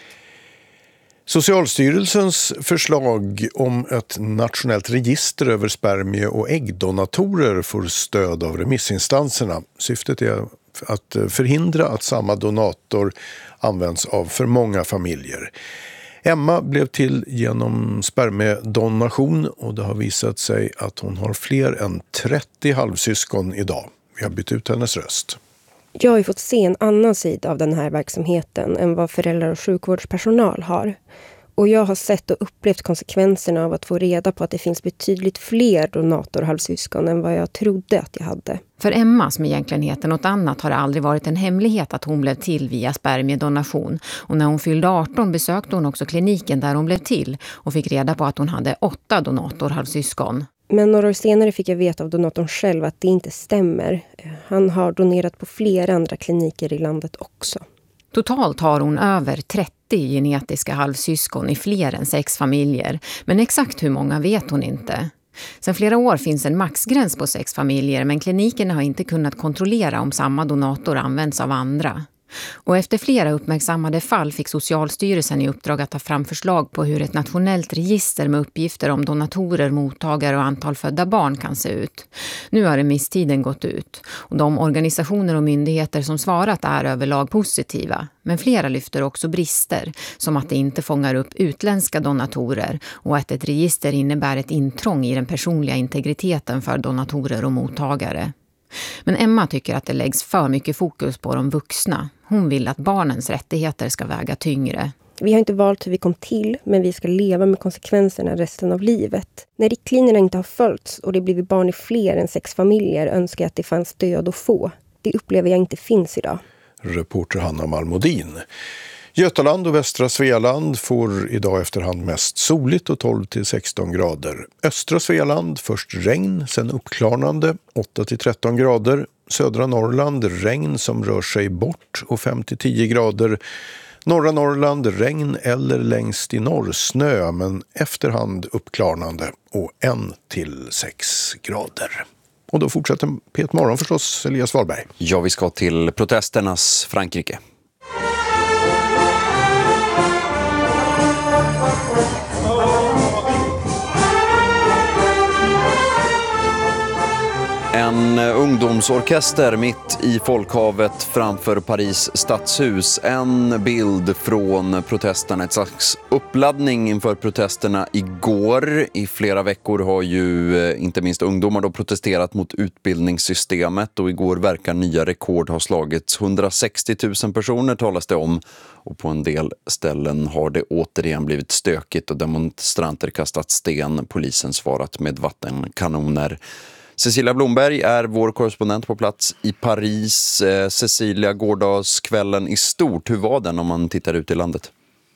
Socialstyrelsens förslag om ett nationellt register över spermie- och äggdonatorer får stöd av remissinstanserna. Syftet är att förhindra att samma donator används av för många familjer. Emma blev till genom spermiedonation och det har visat sig att hon har fler än trettio halvsyskon idag. Vi har bytt ut hennes röst. Jag har ju fått se en annan sida av den här verksamheten än vad föräldrar och sjukvårdspersonal har. Och jag har sett och upplevt konsekvenserna av att få reda på att det finns betydligt fler donatorhalvsyskon än vad jag trodde att jag hade. För Emma, som egentligen heter något annat, har det aldrig varit en hemlighet att hon blev till via spermiedonation. Och när hon fyllde arton besökte hon också kliniken där hon blev till och fick reda på att hon hade åtta donatorhalvsyskon. Men några år senare fick jag veta av donatorn själv att det inte stämmer. Han har donerat på flera andra kliniker i landet också. Totalt har hon över trettio genetiska halvsyskon i fler än sex familjer. Men exakt hur många vet hon inte. Sedan flera år finns en maxgräns på sex familjer, men klinikerna har inte kunnat kontrollera om samma donator används av andra. Och efter flera uppmärksammade fall fick Socialstyrelsen i uppdrag att ta fram förslag på hur ett nationellt register med uppgifter om donatorer, mottagare och antal födda barn kan se ut. Nu har remisstiden gått ut och de organisationer och myndigheter som svarat är överlag positiva. Men flera lyfter också brister, som att det inte fångar upp utländska donatorer och att ett register innebär ett intrång i den personliga integriteten för donatorer och mottagare. Men Emma tycker att det läggs för mycket fokus på de vuxna. Hon vill att barnens rättigheter ska väga tyngre. Vi har inte valt hur vi kom till, men vi ska leva med konsekvenserna resten av livet. När riktlinjerna inte har följts och det blivit barn i fler än sex familjer önskar jag att det fanns stöd att få. Det upplever jag inte finns idag. Reporter Hanna Malmodin. Götaland och västra Svealand får idag efterhand mest soligt och tolv till sexton grader. Östra Svealand först regn, sen uppklarnande åtta till tretton grader. Södra Norrland regn som rör sig bort och fem till tio grader. Norra Norrland regn eller längst i norr snö, men efterhand uppklarnande och en till sex grader. Och då fortsätter P ett Morgon förstås, Elias Wahlberg. Ja, vi ska till protesternas Frankrike. En ungdomsorkester mitt i folkhavet framför Paris stadshus. En bild från protesterna, ett slags uppladdning inför protesterna igår. I flera veckor har ju inte minst ungdomar då protesterat mot utbildningssystemet och igår verkar nya rekord ha slagits. hundrasextio tusen personer talas det om och på en del ställen har det återigen blivit stökigt och demonstranter kastat sten. Polisen svarat med vattenkanoner. Cecilia Blomberg är vår korrespondent på plats i Paris. Eh, Cecilia, gårdagskvällen i stort, hur var den om man tittar ut i landet?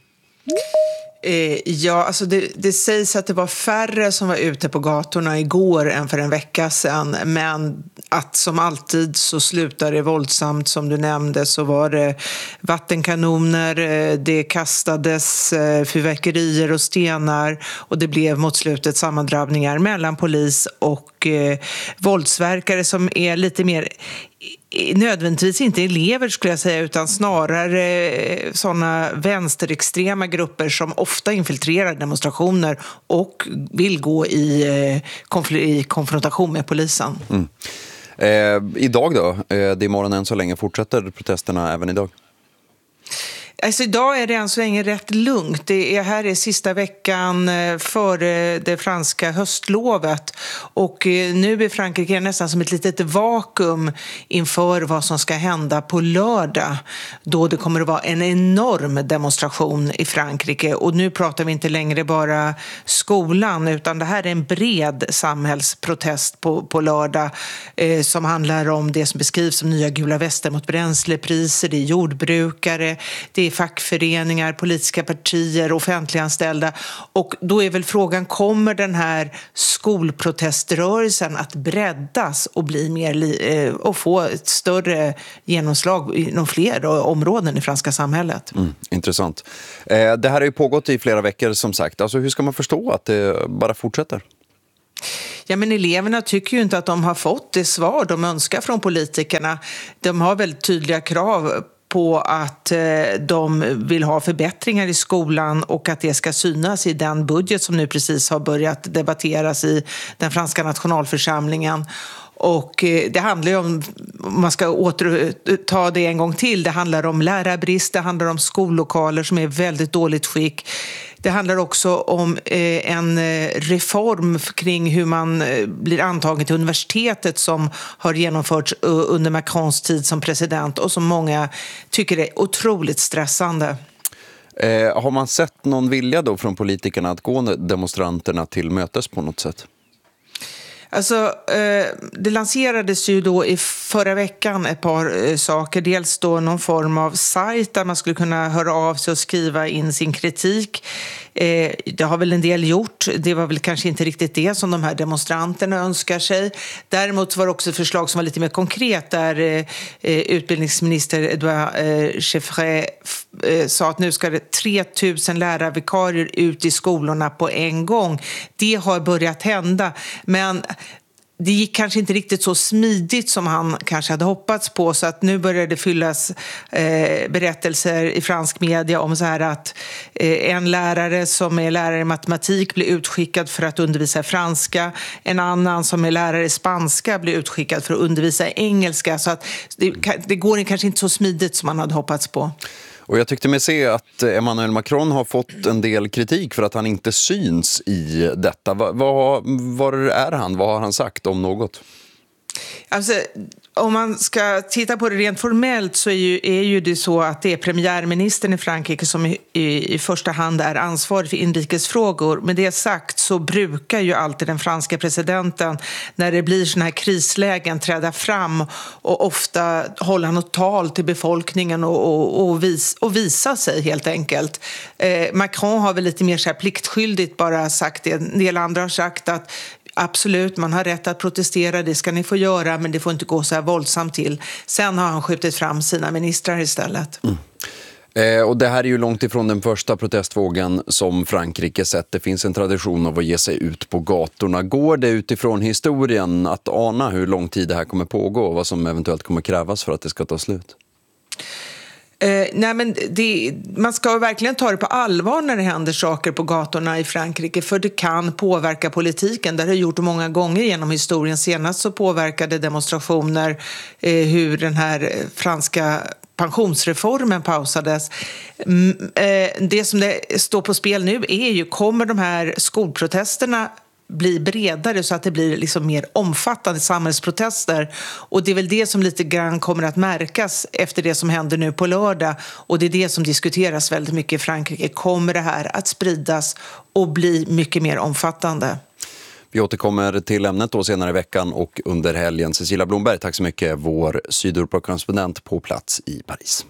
Eh, ja, alltså det, det sägs att det var färre som var ute på gatorna igår än för en vecka sedan. Men att som alltid så slutar det våldsamt, som du nämnde, så var det vattenkanoner, det kastades fyrverkerier och stenar och det blev mot slutet sammandrabbningar mellan polis och och eh, våldsverkare som är lite mer nödvändigtvis inte elever skulle jag säga, utan snarare sådana vänsterextrema grupper som ofta infiltrerar demonstrationer och vill gå i, konf- i konfrontation med polisen. Mm. Eh, idag då? Eh, det är morgon än så länge. Fortsätter protesterna även idag? Alltså idag är det än så länge rätt lugnt. Det är, här är sista veckan före det franska höstlovet. Och nu är Frankrike nästan som ett litet vakuum inför vad som ska hända på lördag. Då det kommer att vara en enorm demonstration i Frankrike. Och nu pratar vi inte längre bara skolan, utan det här är en bred samhällsprotest på, på lördag. Eh, som handlar om det som beskrivs som nya gula väster mot bränslepriser. Det är jordbrukare, det är fackföreningar, politiska partier, offentliganställda. Och då är väl frågan, kommer den här skolproteströrelsen att breddas och bli mer eh, och få ett större genomslag inom fler områden i franska samhället? Mm, intressant. Eh, det här har ju pågått i flera veckor som sagt. Alltså, hur ska man förstå att det bara fortsätter? Ja, men eleverna tycker ju inte att de har fått det svar de önskar från politikerna. De har väldigt tydliga krav på att de vill ha förbättringar i skolan och att det ska synas i den budget som nu precis har börjat debatteras i den franska nationalförsamlingen. Och det handlar ju om, om man ska återta det en gång till, det handlar om lärarbrist, det handlar om skollokaler som är väldigt dåligt skick. Det handlar också om en reform kring hur man blir antagen till universitetet som har genomförts under Macrons tid som president och som många tycker är otroligt stressande. Eh, har man sett någon vilja då från politikerna att gå demonstranterna till mötes på något sätt? Alltså, eh, det lanserades ju då i förra veckan ett par eh, saker. Dels då någon form av sajt där man skulle kunna höra av sig och skriva in sin kritik. Eh, det har väl en del gjort. Det var väl kanske inte riktigt det som de här demonstranterna önskar sig. Däremot var det också ett förslag som var lite mer konkret där eh, utbildningsminister Edouard eh, Chevré eh, sa att nu ska det tre tusen lärarvikarier ut i skolorna på en gång. Det har börjat hända, men det gick kanske inte riktigt så smidigt som han kanske hade hoppats på, så att nu börjar det fyllas eh, berättelser i fransk media om så här att eh, en lärare som är lärare i matematik blir utskickad för att undervisa i franska, en annan som är lärare i spanska blir utskickad för att undervisa i engelska, så att det, det går kanske inte så smidigt som man hade hoppats på. Och jag tyckte mig se att Emmanuel Macron har fått en del kritik för att han inte syns i detta. Var, var, var är han? Vad har han sagt om något? Alltså, om man ska titta på det rent formellt så är ju, är ju det så att det är premiärministern i Frankrike som i, i, i första hand är ansvarig för inrikesfrågor. Med det sagt så brukar ju alltid den franska presidenten när det blir såna här krislägen träda fram och ofta hålla något tal till befolkningen och, och, och, vis, och visa sig helt enkelt. Eh, Macron har väl lite mer så här pliktskyldigt bara sagt det. En del andra har sagt att absolut, man har rätt att protestera, det ska ni få göra, men det får inte gå så här våldsamt till. Sen har han skjutit fram sina ministrar istället. Mm. Eh, och det här är ju långt ifrån den första protestvågen som Frankrike sett. Det finns en tradition av att ge sig ut på gatorna. Går det utifrån historien att ana hur lång tid det här kommer pågå och vad som eventuellt kommer krävas för att det ska ta slut? Eh, nej men det, man ska verkligen ta det på allvar när det händer saker på gatorna i Frankrike, för det kan påverka politiken. Det har det gjort många gånger genom historien. Senast så påverkade demonstrationer eh, hur den här franska pensionsreformen pausades. Mm, eh, det som det står på spel nu är ju, kommer de här skolprotesterna bli bredare så att det blir liksom mer omfattande samhällsprotester, och det är väl det som lite grann kommer att märkas efter det som händer nu på lördag, och det är det som diskuteras väldigt mycket i Frankrike. Kommer det här att spridas och bli mycket mer omfattande? Vi återkommer till ämnet då senare i veckan och under helgen. Cecilia Blomberg, tack så mycket, vår Sydeuropa-korrespondent på plats i Paris.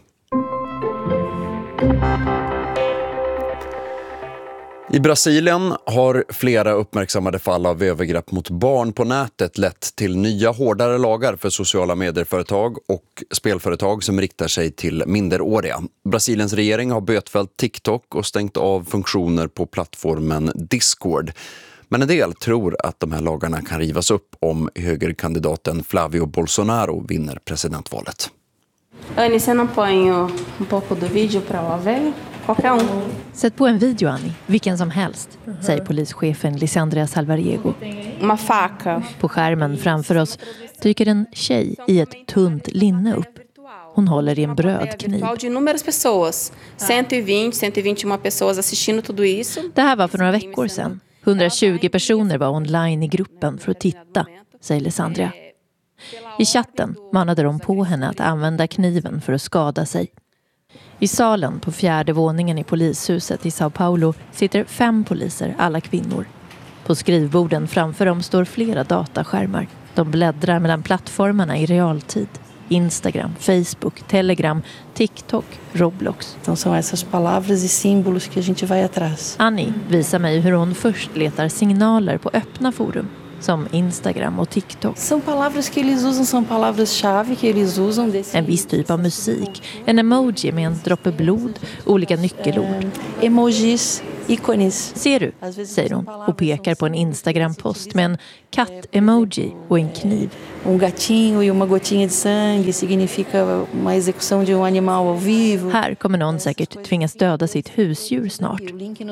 I Brasilien har flera uppmärksammade fall av övergrepp mot barn på nätet lett till nya hårdare lagar för sociala medieföretag och spelföretag som riktar sig till minderåriga. Brasiliens regering har bötfällt TikTok och stängt av funktioner på plattformen Discord. Men en del tror att de här lagarna kan rivas upp om högerkandidaten Flavio Bolsonaro vinner presidentvalet. Annie, você não põe um pouco do vídeo para ela ver? Qualquer um. Sätt på en video, Annie. Vilken som helst, uh-huh. säger polischefen Lisandria Salvariego. Uma faca. På skärmen framför oss dyker en tjej i ett tunt linne upp. Hon håller i en brödkniv. Det här var för några veckor sedan. hundratjugo personer var online i gruppen för att titta, säger Lisandria. I chatten manade de på henne att använda kniven för att skada sig. I salen på fjärde våningen i polishuset i Sao Paulo sitter fem poliser, alla kvinnor. På skrivborden framför dem står flera dataskärmar. De bläddrar mellan plattformarna i realtid. Instagram, Facebook, Telegram, TikTok, Roblox. Então são essas palavras e símbolos que a gente vai atrás. Annie visar mig hur hon först letar signaler på öppna forum som Instagram och TikTok. São palavras que eles usam, são palavras-chave que eles usam desse. En viss typ av musik, en emoji med en droppe blod, olika nyckelord. Eh, emojis, ícones. Ser du, säger hon och pekar på en Instagram-post med en katt-emoji och en kniv. Um gatinho e uma gotinha de sangue significa uma execução de um animal ao vivo. Här kommer någon säkert tvingas döda sitt husdjur snart.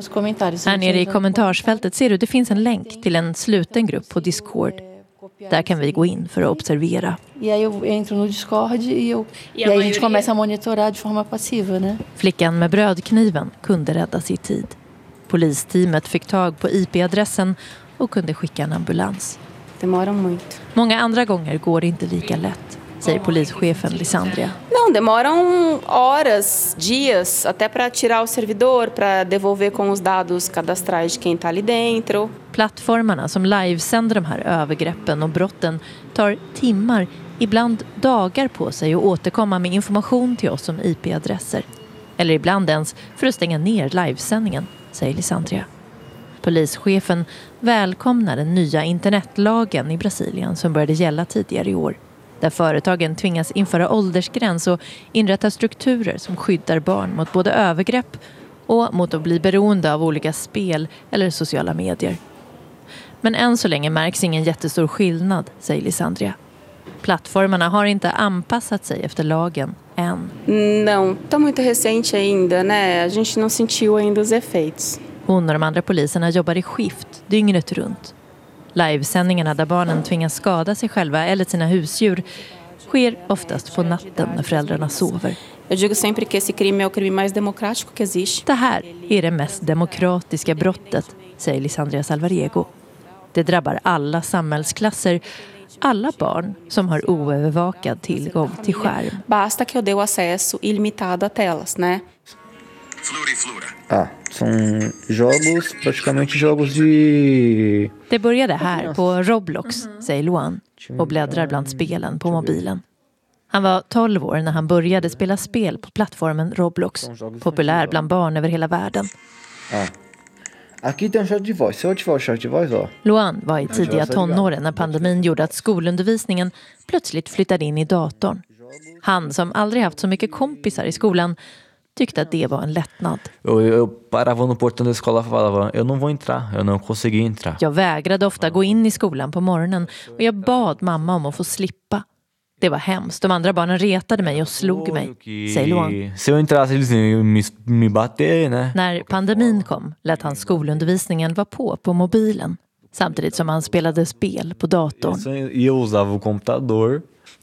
Här nere i kommentarsfältet ser du, det finns en länk till en sluten grupp på Discord. Där kan vi gå in för att observera. E aí eu entro no Discord e eu e aí a gente começa a monitorar de forma passiva, né? Flickan med brödkniven kunde rädda sitt tid. Polisteamet fick tag på I P-adressen och kunde skicka en ambulans. Demora muito. Många andra gånger går det inte lika lätt, säger polischefen Lisandria. Não, demoram horas, dias, até para tirar o servidor, para devolver com os dados cadastrais de quem tá ali dentro. Plattformarna som livesänder de här övergreppen och brotten tar timmar, ibland dagar på sig att återkomma med information till oss om I P-adresser. Eller ibland ens för att stänga ner livesändningen, säger Lisandria. Polischefen välkomnar den nya internetlagen i Brasilien som började gälla tidigare i år. Där företagen tvingas införa åldersgräns och inrätta strukturer som skyddar barn mot både övergrepp och mot att bli beroende av olika spel eller sociala medier. Men än så länge märks ingen jättestor skillnad, säger Lisandria. Plattformarna har inte anpassat sig efter lagen än. Não, tá muito recente ainda, né? A gente não sentiu ainda os efeitos. Hon och de andra poliserna jobbar i skift, dygnet runt. Livesändningarna där barnen tvingas skada sig själva eller sina husdjur sker oftast på natten när föräldrarna sover. Jag digo sempre que esse crime é o crime mais democrático que existe. Det här är det mest demokratiska brottet, säger Lisandria Salvariego. Det drabbar alla samhällsklasser, alla barn som har oövervakad tillgång till skärm. Basta que eu dê o acesso ilimitado a telas, né? Ah, são jogos, praticamente jogos de... Det började här på Roblox, säger Luan, och bläddrar bland spelen på mobilen. Han var tolv år när han började spela spel på plattformen Roblox, populär bland barn över hela världen. Ah. Aqui tem um chat de voz. Se eu ativar o chat de voz, ó. Luan var i tidiga tonåren när pandemin gjorde att skolundervisningen plötsligt flyttade in i datorn. Han som aldrig haft så mycket kompisar i skolan tyckte att det var en lättnad. Eu, eu parava no portão da escola och falava, eu não vou entrar, eu não consegui entrar. Jag vägrade ofta gå in i skolan på morgonen och jag bad mamma om att få slippa. Det var hemskt. De andra barnen retade mig och slog mig, säger Luan. Se eu entrasse, eles me, me bater, né? När pandemin kom lät han skolundervisningen vara på på mobilen, samtidigt som han spelade spel på datorn. Eu usava o computador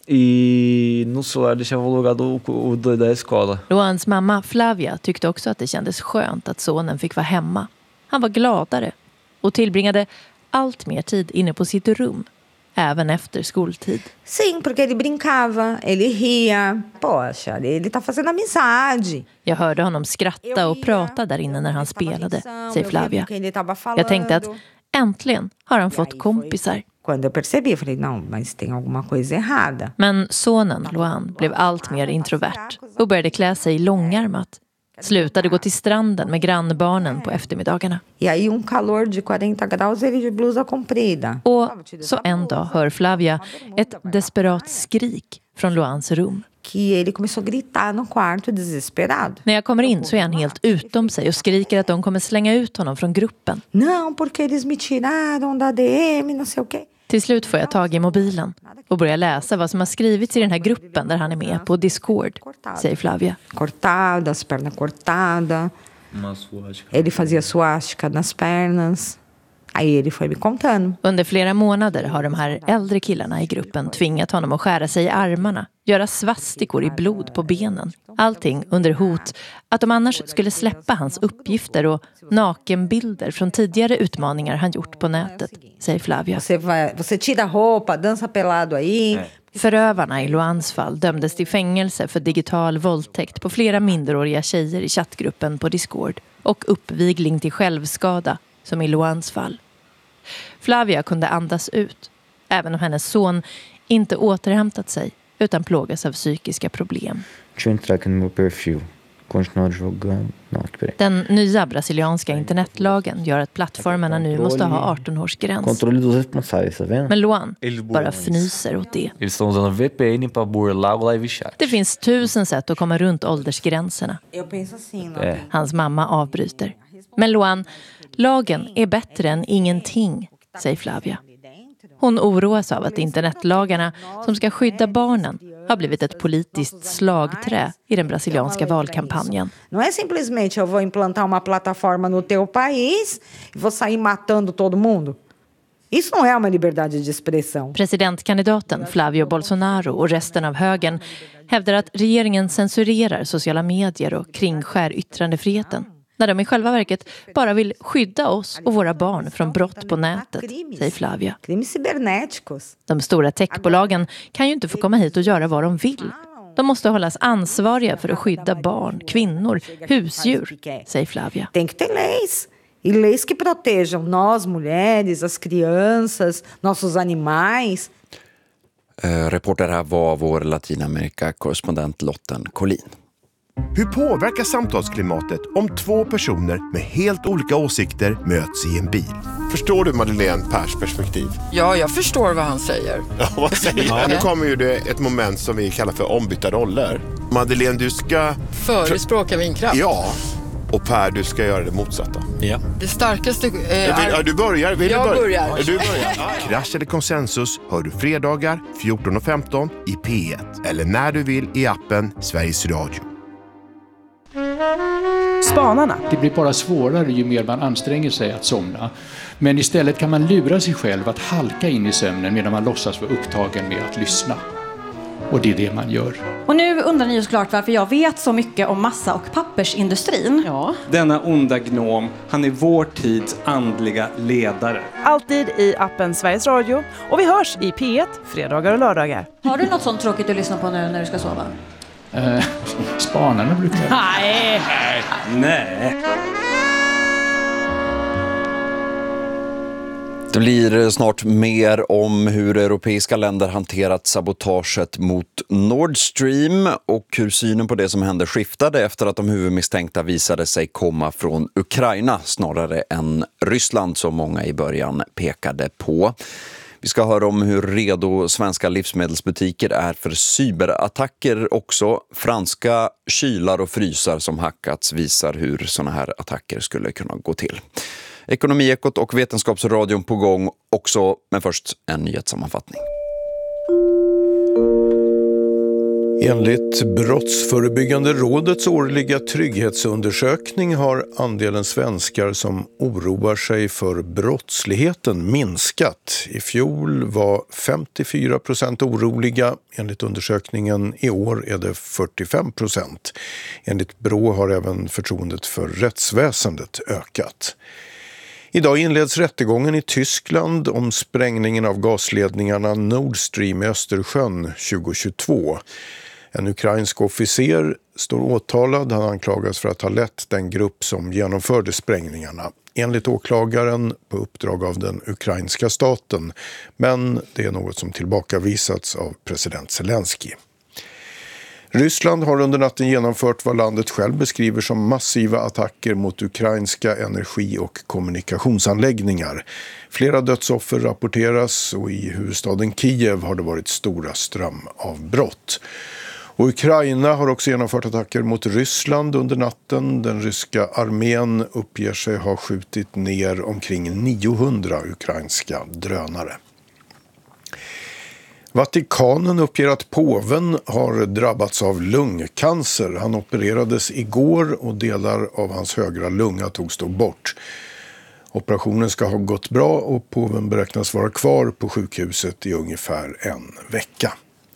e no celular deixava logado o da escola. Luans mamma Flavia tyckte också att det kändes skönt att sonen fick vara hemma. Han var gladare och tillbringade allt mer tid inne på sitt rum, även efter skoltid. Sim, porque ele brincava, ele ria. Poxa, ele tá fazendo amizade. Jag hörde honom skratta och prata där inne när han spelade, säger Flavia. Jag tänkte att äntligen har han fått kompisar. Quando eu percebi, eu falei, não, mas tem alguma coisa errada. Men sonen, Luan, blev allt mer introvert och började klä sig långärmat. Slutade gå till stranden med grannbarnen på eftermiddagarna. E aí um calor de quarenta graus, ele de blusa comprida. Och så en dag hör Flavia ett desperat skrik från Luans rum. que ele começou a gritar no quarto desesperado. När jag kommer in så är han helt utom sig och skriker att de kommer slänga ut honom från gruppen. Não, porque eles me tiraram da D M, não sei o quê. Till slut får jag tag i mobilen och börjar läsa vad som har skrivits i den här gruppen där han är med på Discord, säger Flavia. Cortadas, perna cortada. Ele fazia suástica nas pernas. Aí ele foi me contando. Under flera månader har de här äldre killarna i gruppen tvingat honom att skära sig i armarna, göra svastikor i blod på benen. Allting under hot att de annars skulle släppa hans uppgifter och nakenbilder från tidigare utmaningar han gjort på nätet, säger Flavia. Você vai, você tira roupa, dança pelado aí. Förövarna i Luans fall dömdes till fängelse för digital våldtäkt på flera minderåriga tjejer i chattgruppen på Discord och uppvigling till självskada som i Luans fall. Flavia kunde andas ut, även om hennes son inte återhämtat sig utan plågas av psykiska problem. Den nya brasilianska internetlagen gör att plattformarna nu måste ha arton-årsgräns. Men Luan bara fnyser åt det. Det finns tusen sätt att komma runt åldersgränserna. Hans mamma avbryter. Men Luan, lagen är bättre än ingenting, säger Flavia. Hon oroas av att internetlagarna som ska skydda barnen har blivit ett politiskt slagträ i den brasilianska valkampanjen. Não é simplesmente eu vou implantar uma plataforma no teu país e vou sair matando todo mundo. Isso não é uma liberdade de expressão. Presidentkandidaten Flavio Bolsonaro och resten av högern hävdar att regeringen censurerar sociala medier och kringskär yttrandefriheten. När de i själva verket bara vill skydda oss och våra barn från brott på nätet, säger Flavia. De stora techbolagen kan ju inte få komma hit och göra vad de vill. De måste hållas ansvariga för att skydda barn, kvinnor, husdjur, säger Flavia. Tem que ter leis. E leis que protejam nós, mulheres, as crianças, nossos animais. Eh, reporter här var vår Latinamerika-korrespondent Lotten Collin. Hur påverkar samtalsklimatet om två personer med helt olika åsikter möts i en bil? Förstår du Madeleine Pers perspektiv? Ja, jag förstår vad han säger. Ja, vad säger han? Nu kommer ju det ett moment som vi kallar för ombytta roller. Madeleine, du ska... Förespråka vindkraft. Ja, och Per, du ska göra det motsatta. Ja. Det starkaste... Eh, vill, ja, du börjar. Vill jag du börjar. börjar. Du börjar. Krasch eller konsensus hör du fredagar fjorton och femton i P ett. Eller när du vill i appen Sveriges Radio. Spanarna. Det blir bara svårare ju mer man anstränger sig att somna. Men istället kan man lura sig själv att halka in i sömnen medan man låtsas vara upptagen med att lyssna. Och det är det man gör. Och nu undrar ni ju såklart varför jag vet så mycket om massa- och pappersindustrin. Ja. Denna onda gnom, han är vår tids andliga ledare. Alltid i appen Sveriges Radio. Och vi hörs i P ett, fredagar och lördagar. Har du något sånt tråkigt att lyssna på nu när du ska sova? Eh, spanarna brukar jag... Nej. Nej. Det blir snart mer om hur europeiska länder hanterat sabotaget mot Nord Stream och hur synen på det som hände skiftade efter att de huvudmisstänkta visade sig komma från Ukraina snarare än Ryssland som många i början pekade på. Vi ska höra om hur redo svenska livsmedelsbutiker är för cyberattacker också. Franska kylar och frysar som hackats visar hur såna här attacker skulle kunna gå till. Ekonomiekot och Vetenskapsradion på gång också, men först en nyhetssammanfattning. Enligt Brottsförebyggande rådets årliga trygghetsundersökning har andelen svenskar som oroar sig för brottsligheten minskat. I fjol var femtiofyra procent oroliga. Enligt undersökningen i år är det fyrtiofem procent. Enligt Brå har även förtroendet för rättsväsendet ökat. Idag inleds rättegången i Tyskland om sprängningen av gasledningarna Nord Stream i Östersjön tjugohundratjugotvå. En ukrainsk officer står åtalad. Han anklagas för att ha lett den grupp som genomförde sprängningarna. Enligt åklagaren på uppdrag av den ukrainska staten. Men det är något som tillbakavisats av president Zelensky. Ryssland har under natten genomfört vad landet själv beskriver som massiva attacker mot ukrainska energi- och kommunikationsanläggningar. Flera dödsoffer rapporteras och i huvudstaden Kiev har det varit stora strömavbrott. Och Ukraina har också genomfört attacker mot Ryssland under natten. Den ryska armén uppger sig ha skjutit ner omkring niohundra ukrainska drönare. Vatikanen uppger att påven har drabbats av lungcancer. Han opererades igår och delar av hans högra lunga togs då bort. Operationen ska ha gått bra och påven beräknas vara kvar på sjukhuset i ungefär en vecka.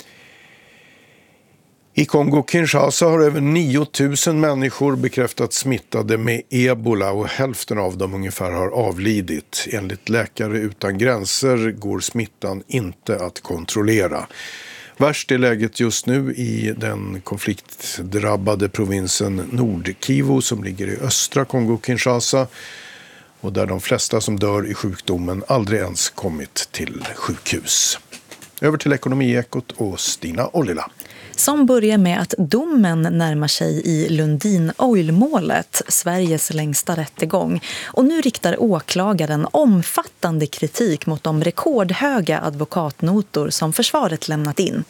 I Kongo-Kinshasa har över nio tusen människor bekräftats smittade med ebola och hälften av dem ungefär har avlidit. Enligt Läkare utan gränser går smittan inte att kontrollera. Värst är läget just nu i den konfliktdrabbade provinsen Nord-Kivu som ligger i östra Kongo-Kinshasa och där de flesta som dör i sjukdomen aldrig ens kommit till sjukhus. Över till Ekonomiekot och Stina Ollila. Som börjar med att domen närmar sig i Lundin Oil-målet, Sveriges längsta rättegång. Och nu riktar åklagaren omfattande kritik mot de rekordhöga advokatnotor som försvaret lämnat in.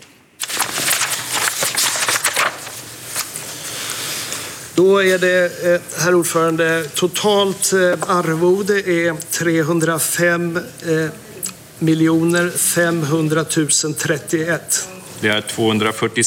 Då är det, herr ordförande, totalt arvode är trehundrafem miljoner femhundratusen trettioett. Det är tvåhundrafyrtiosex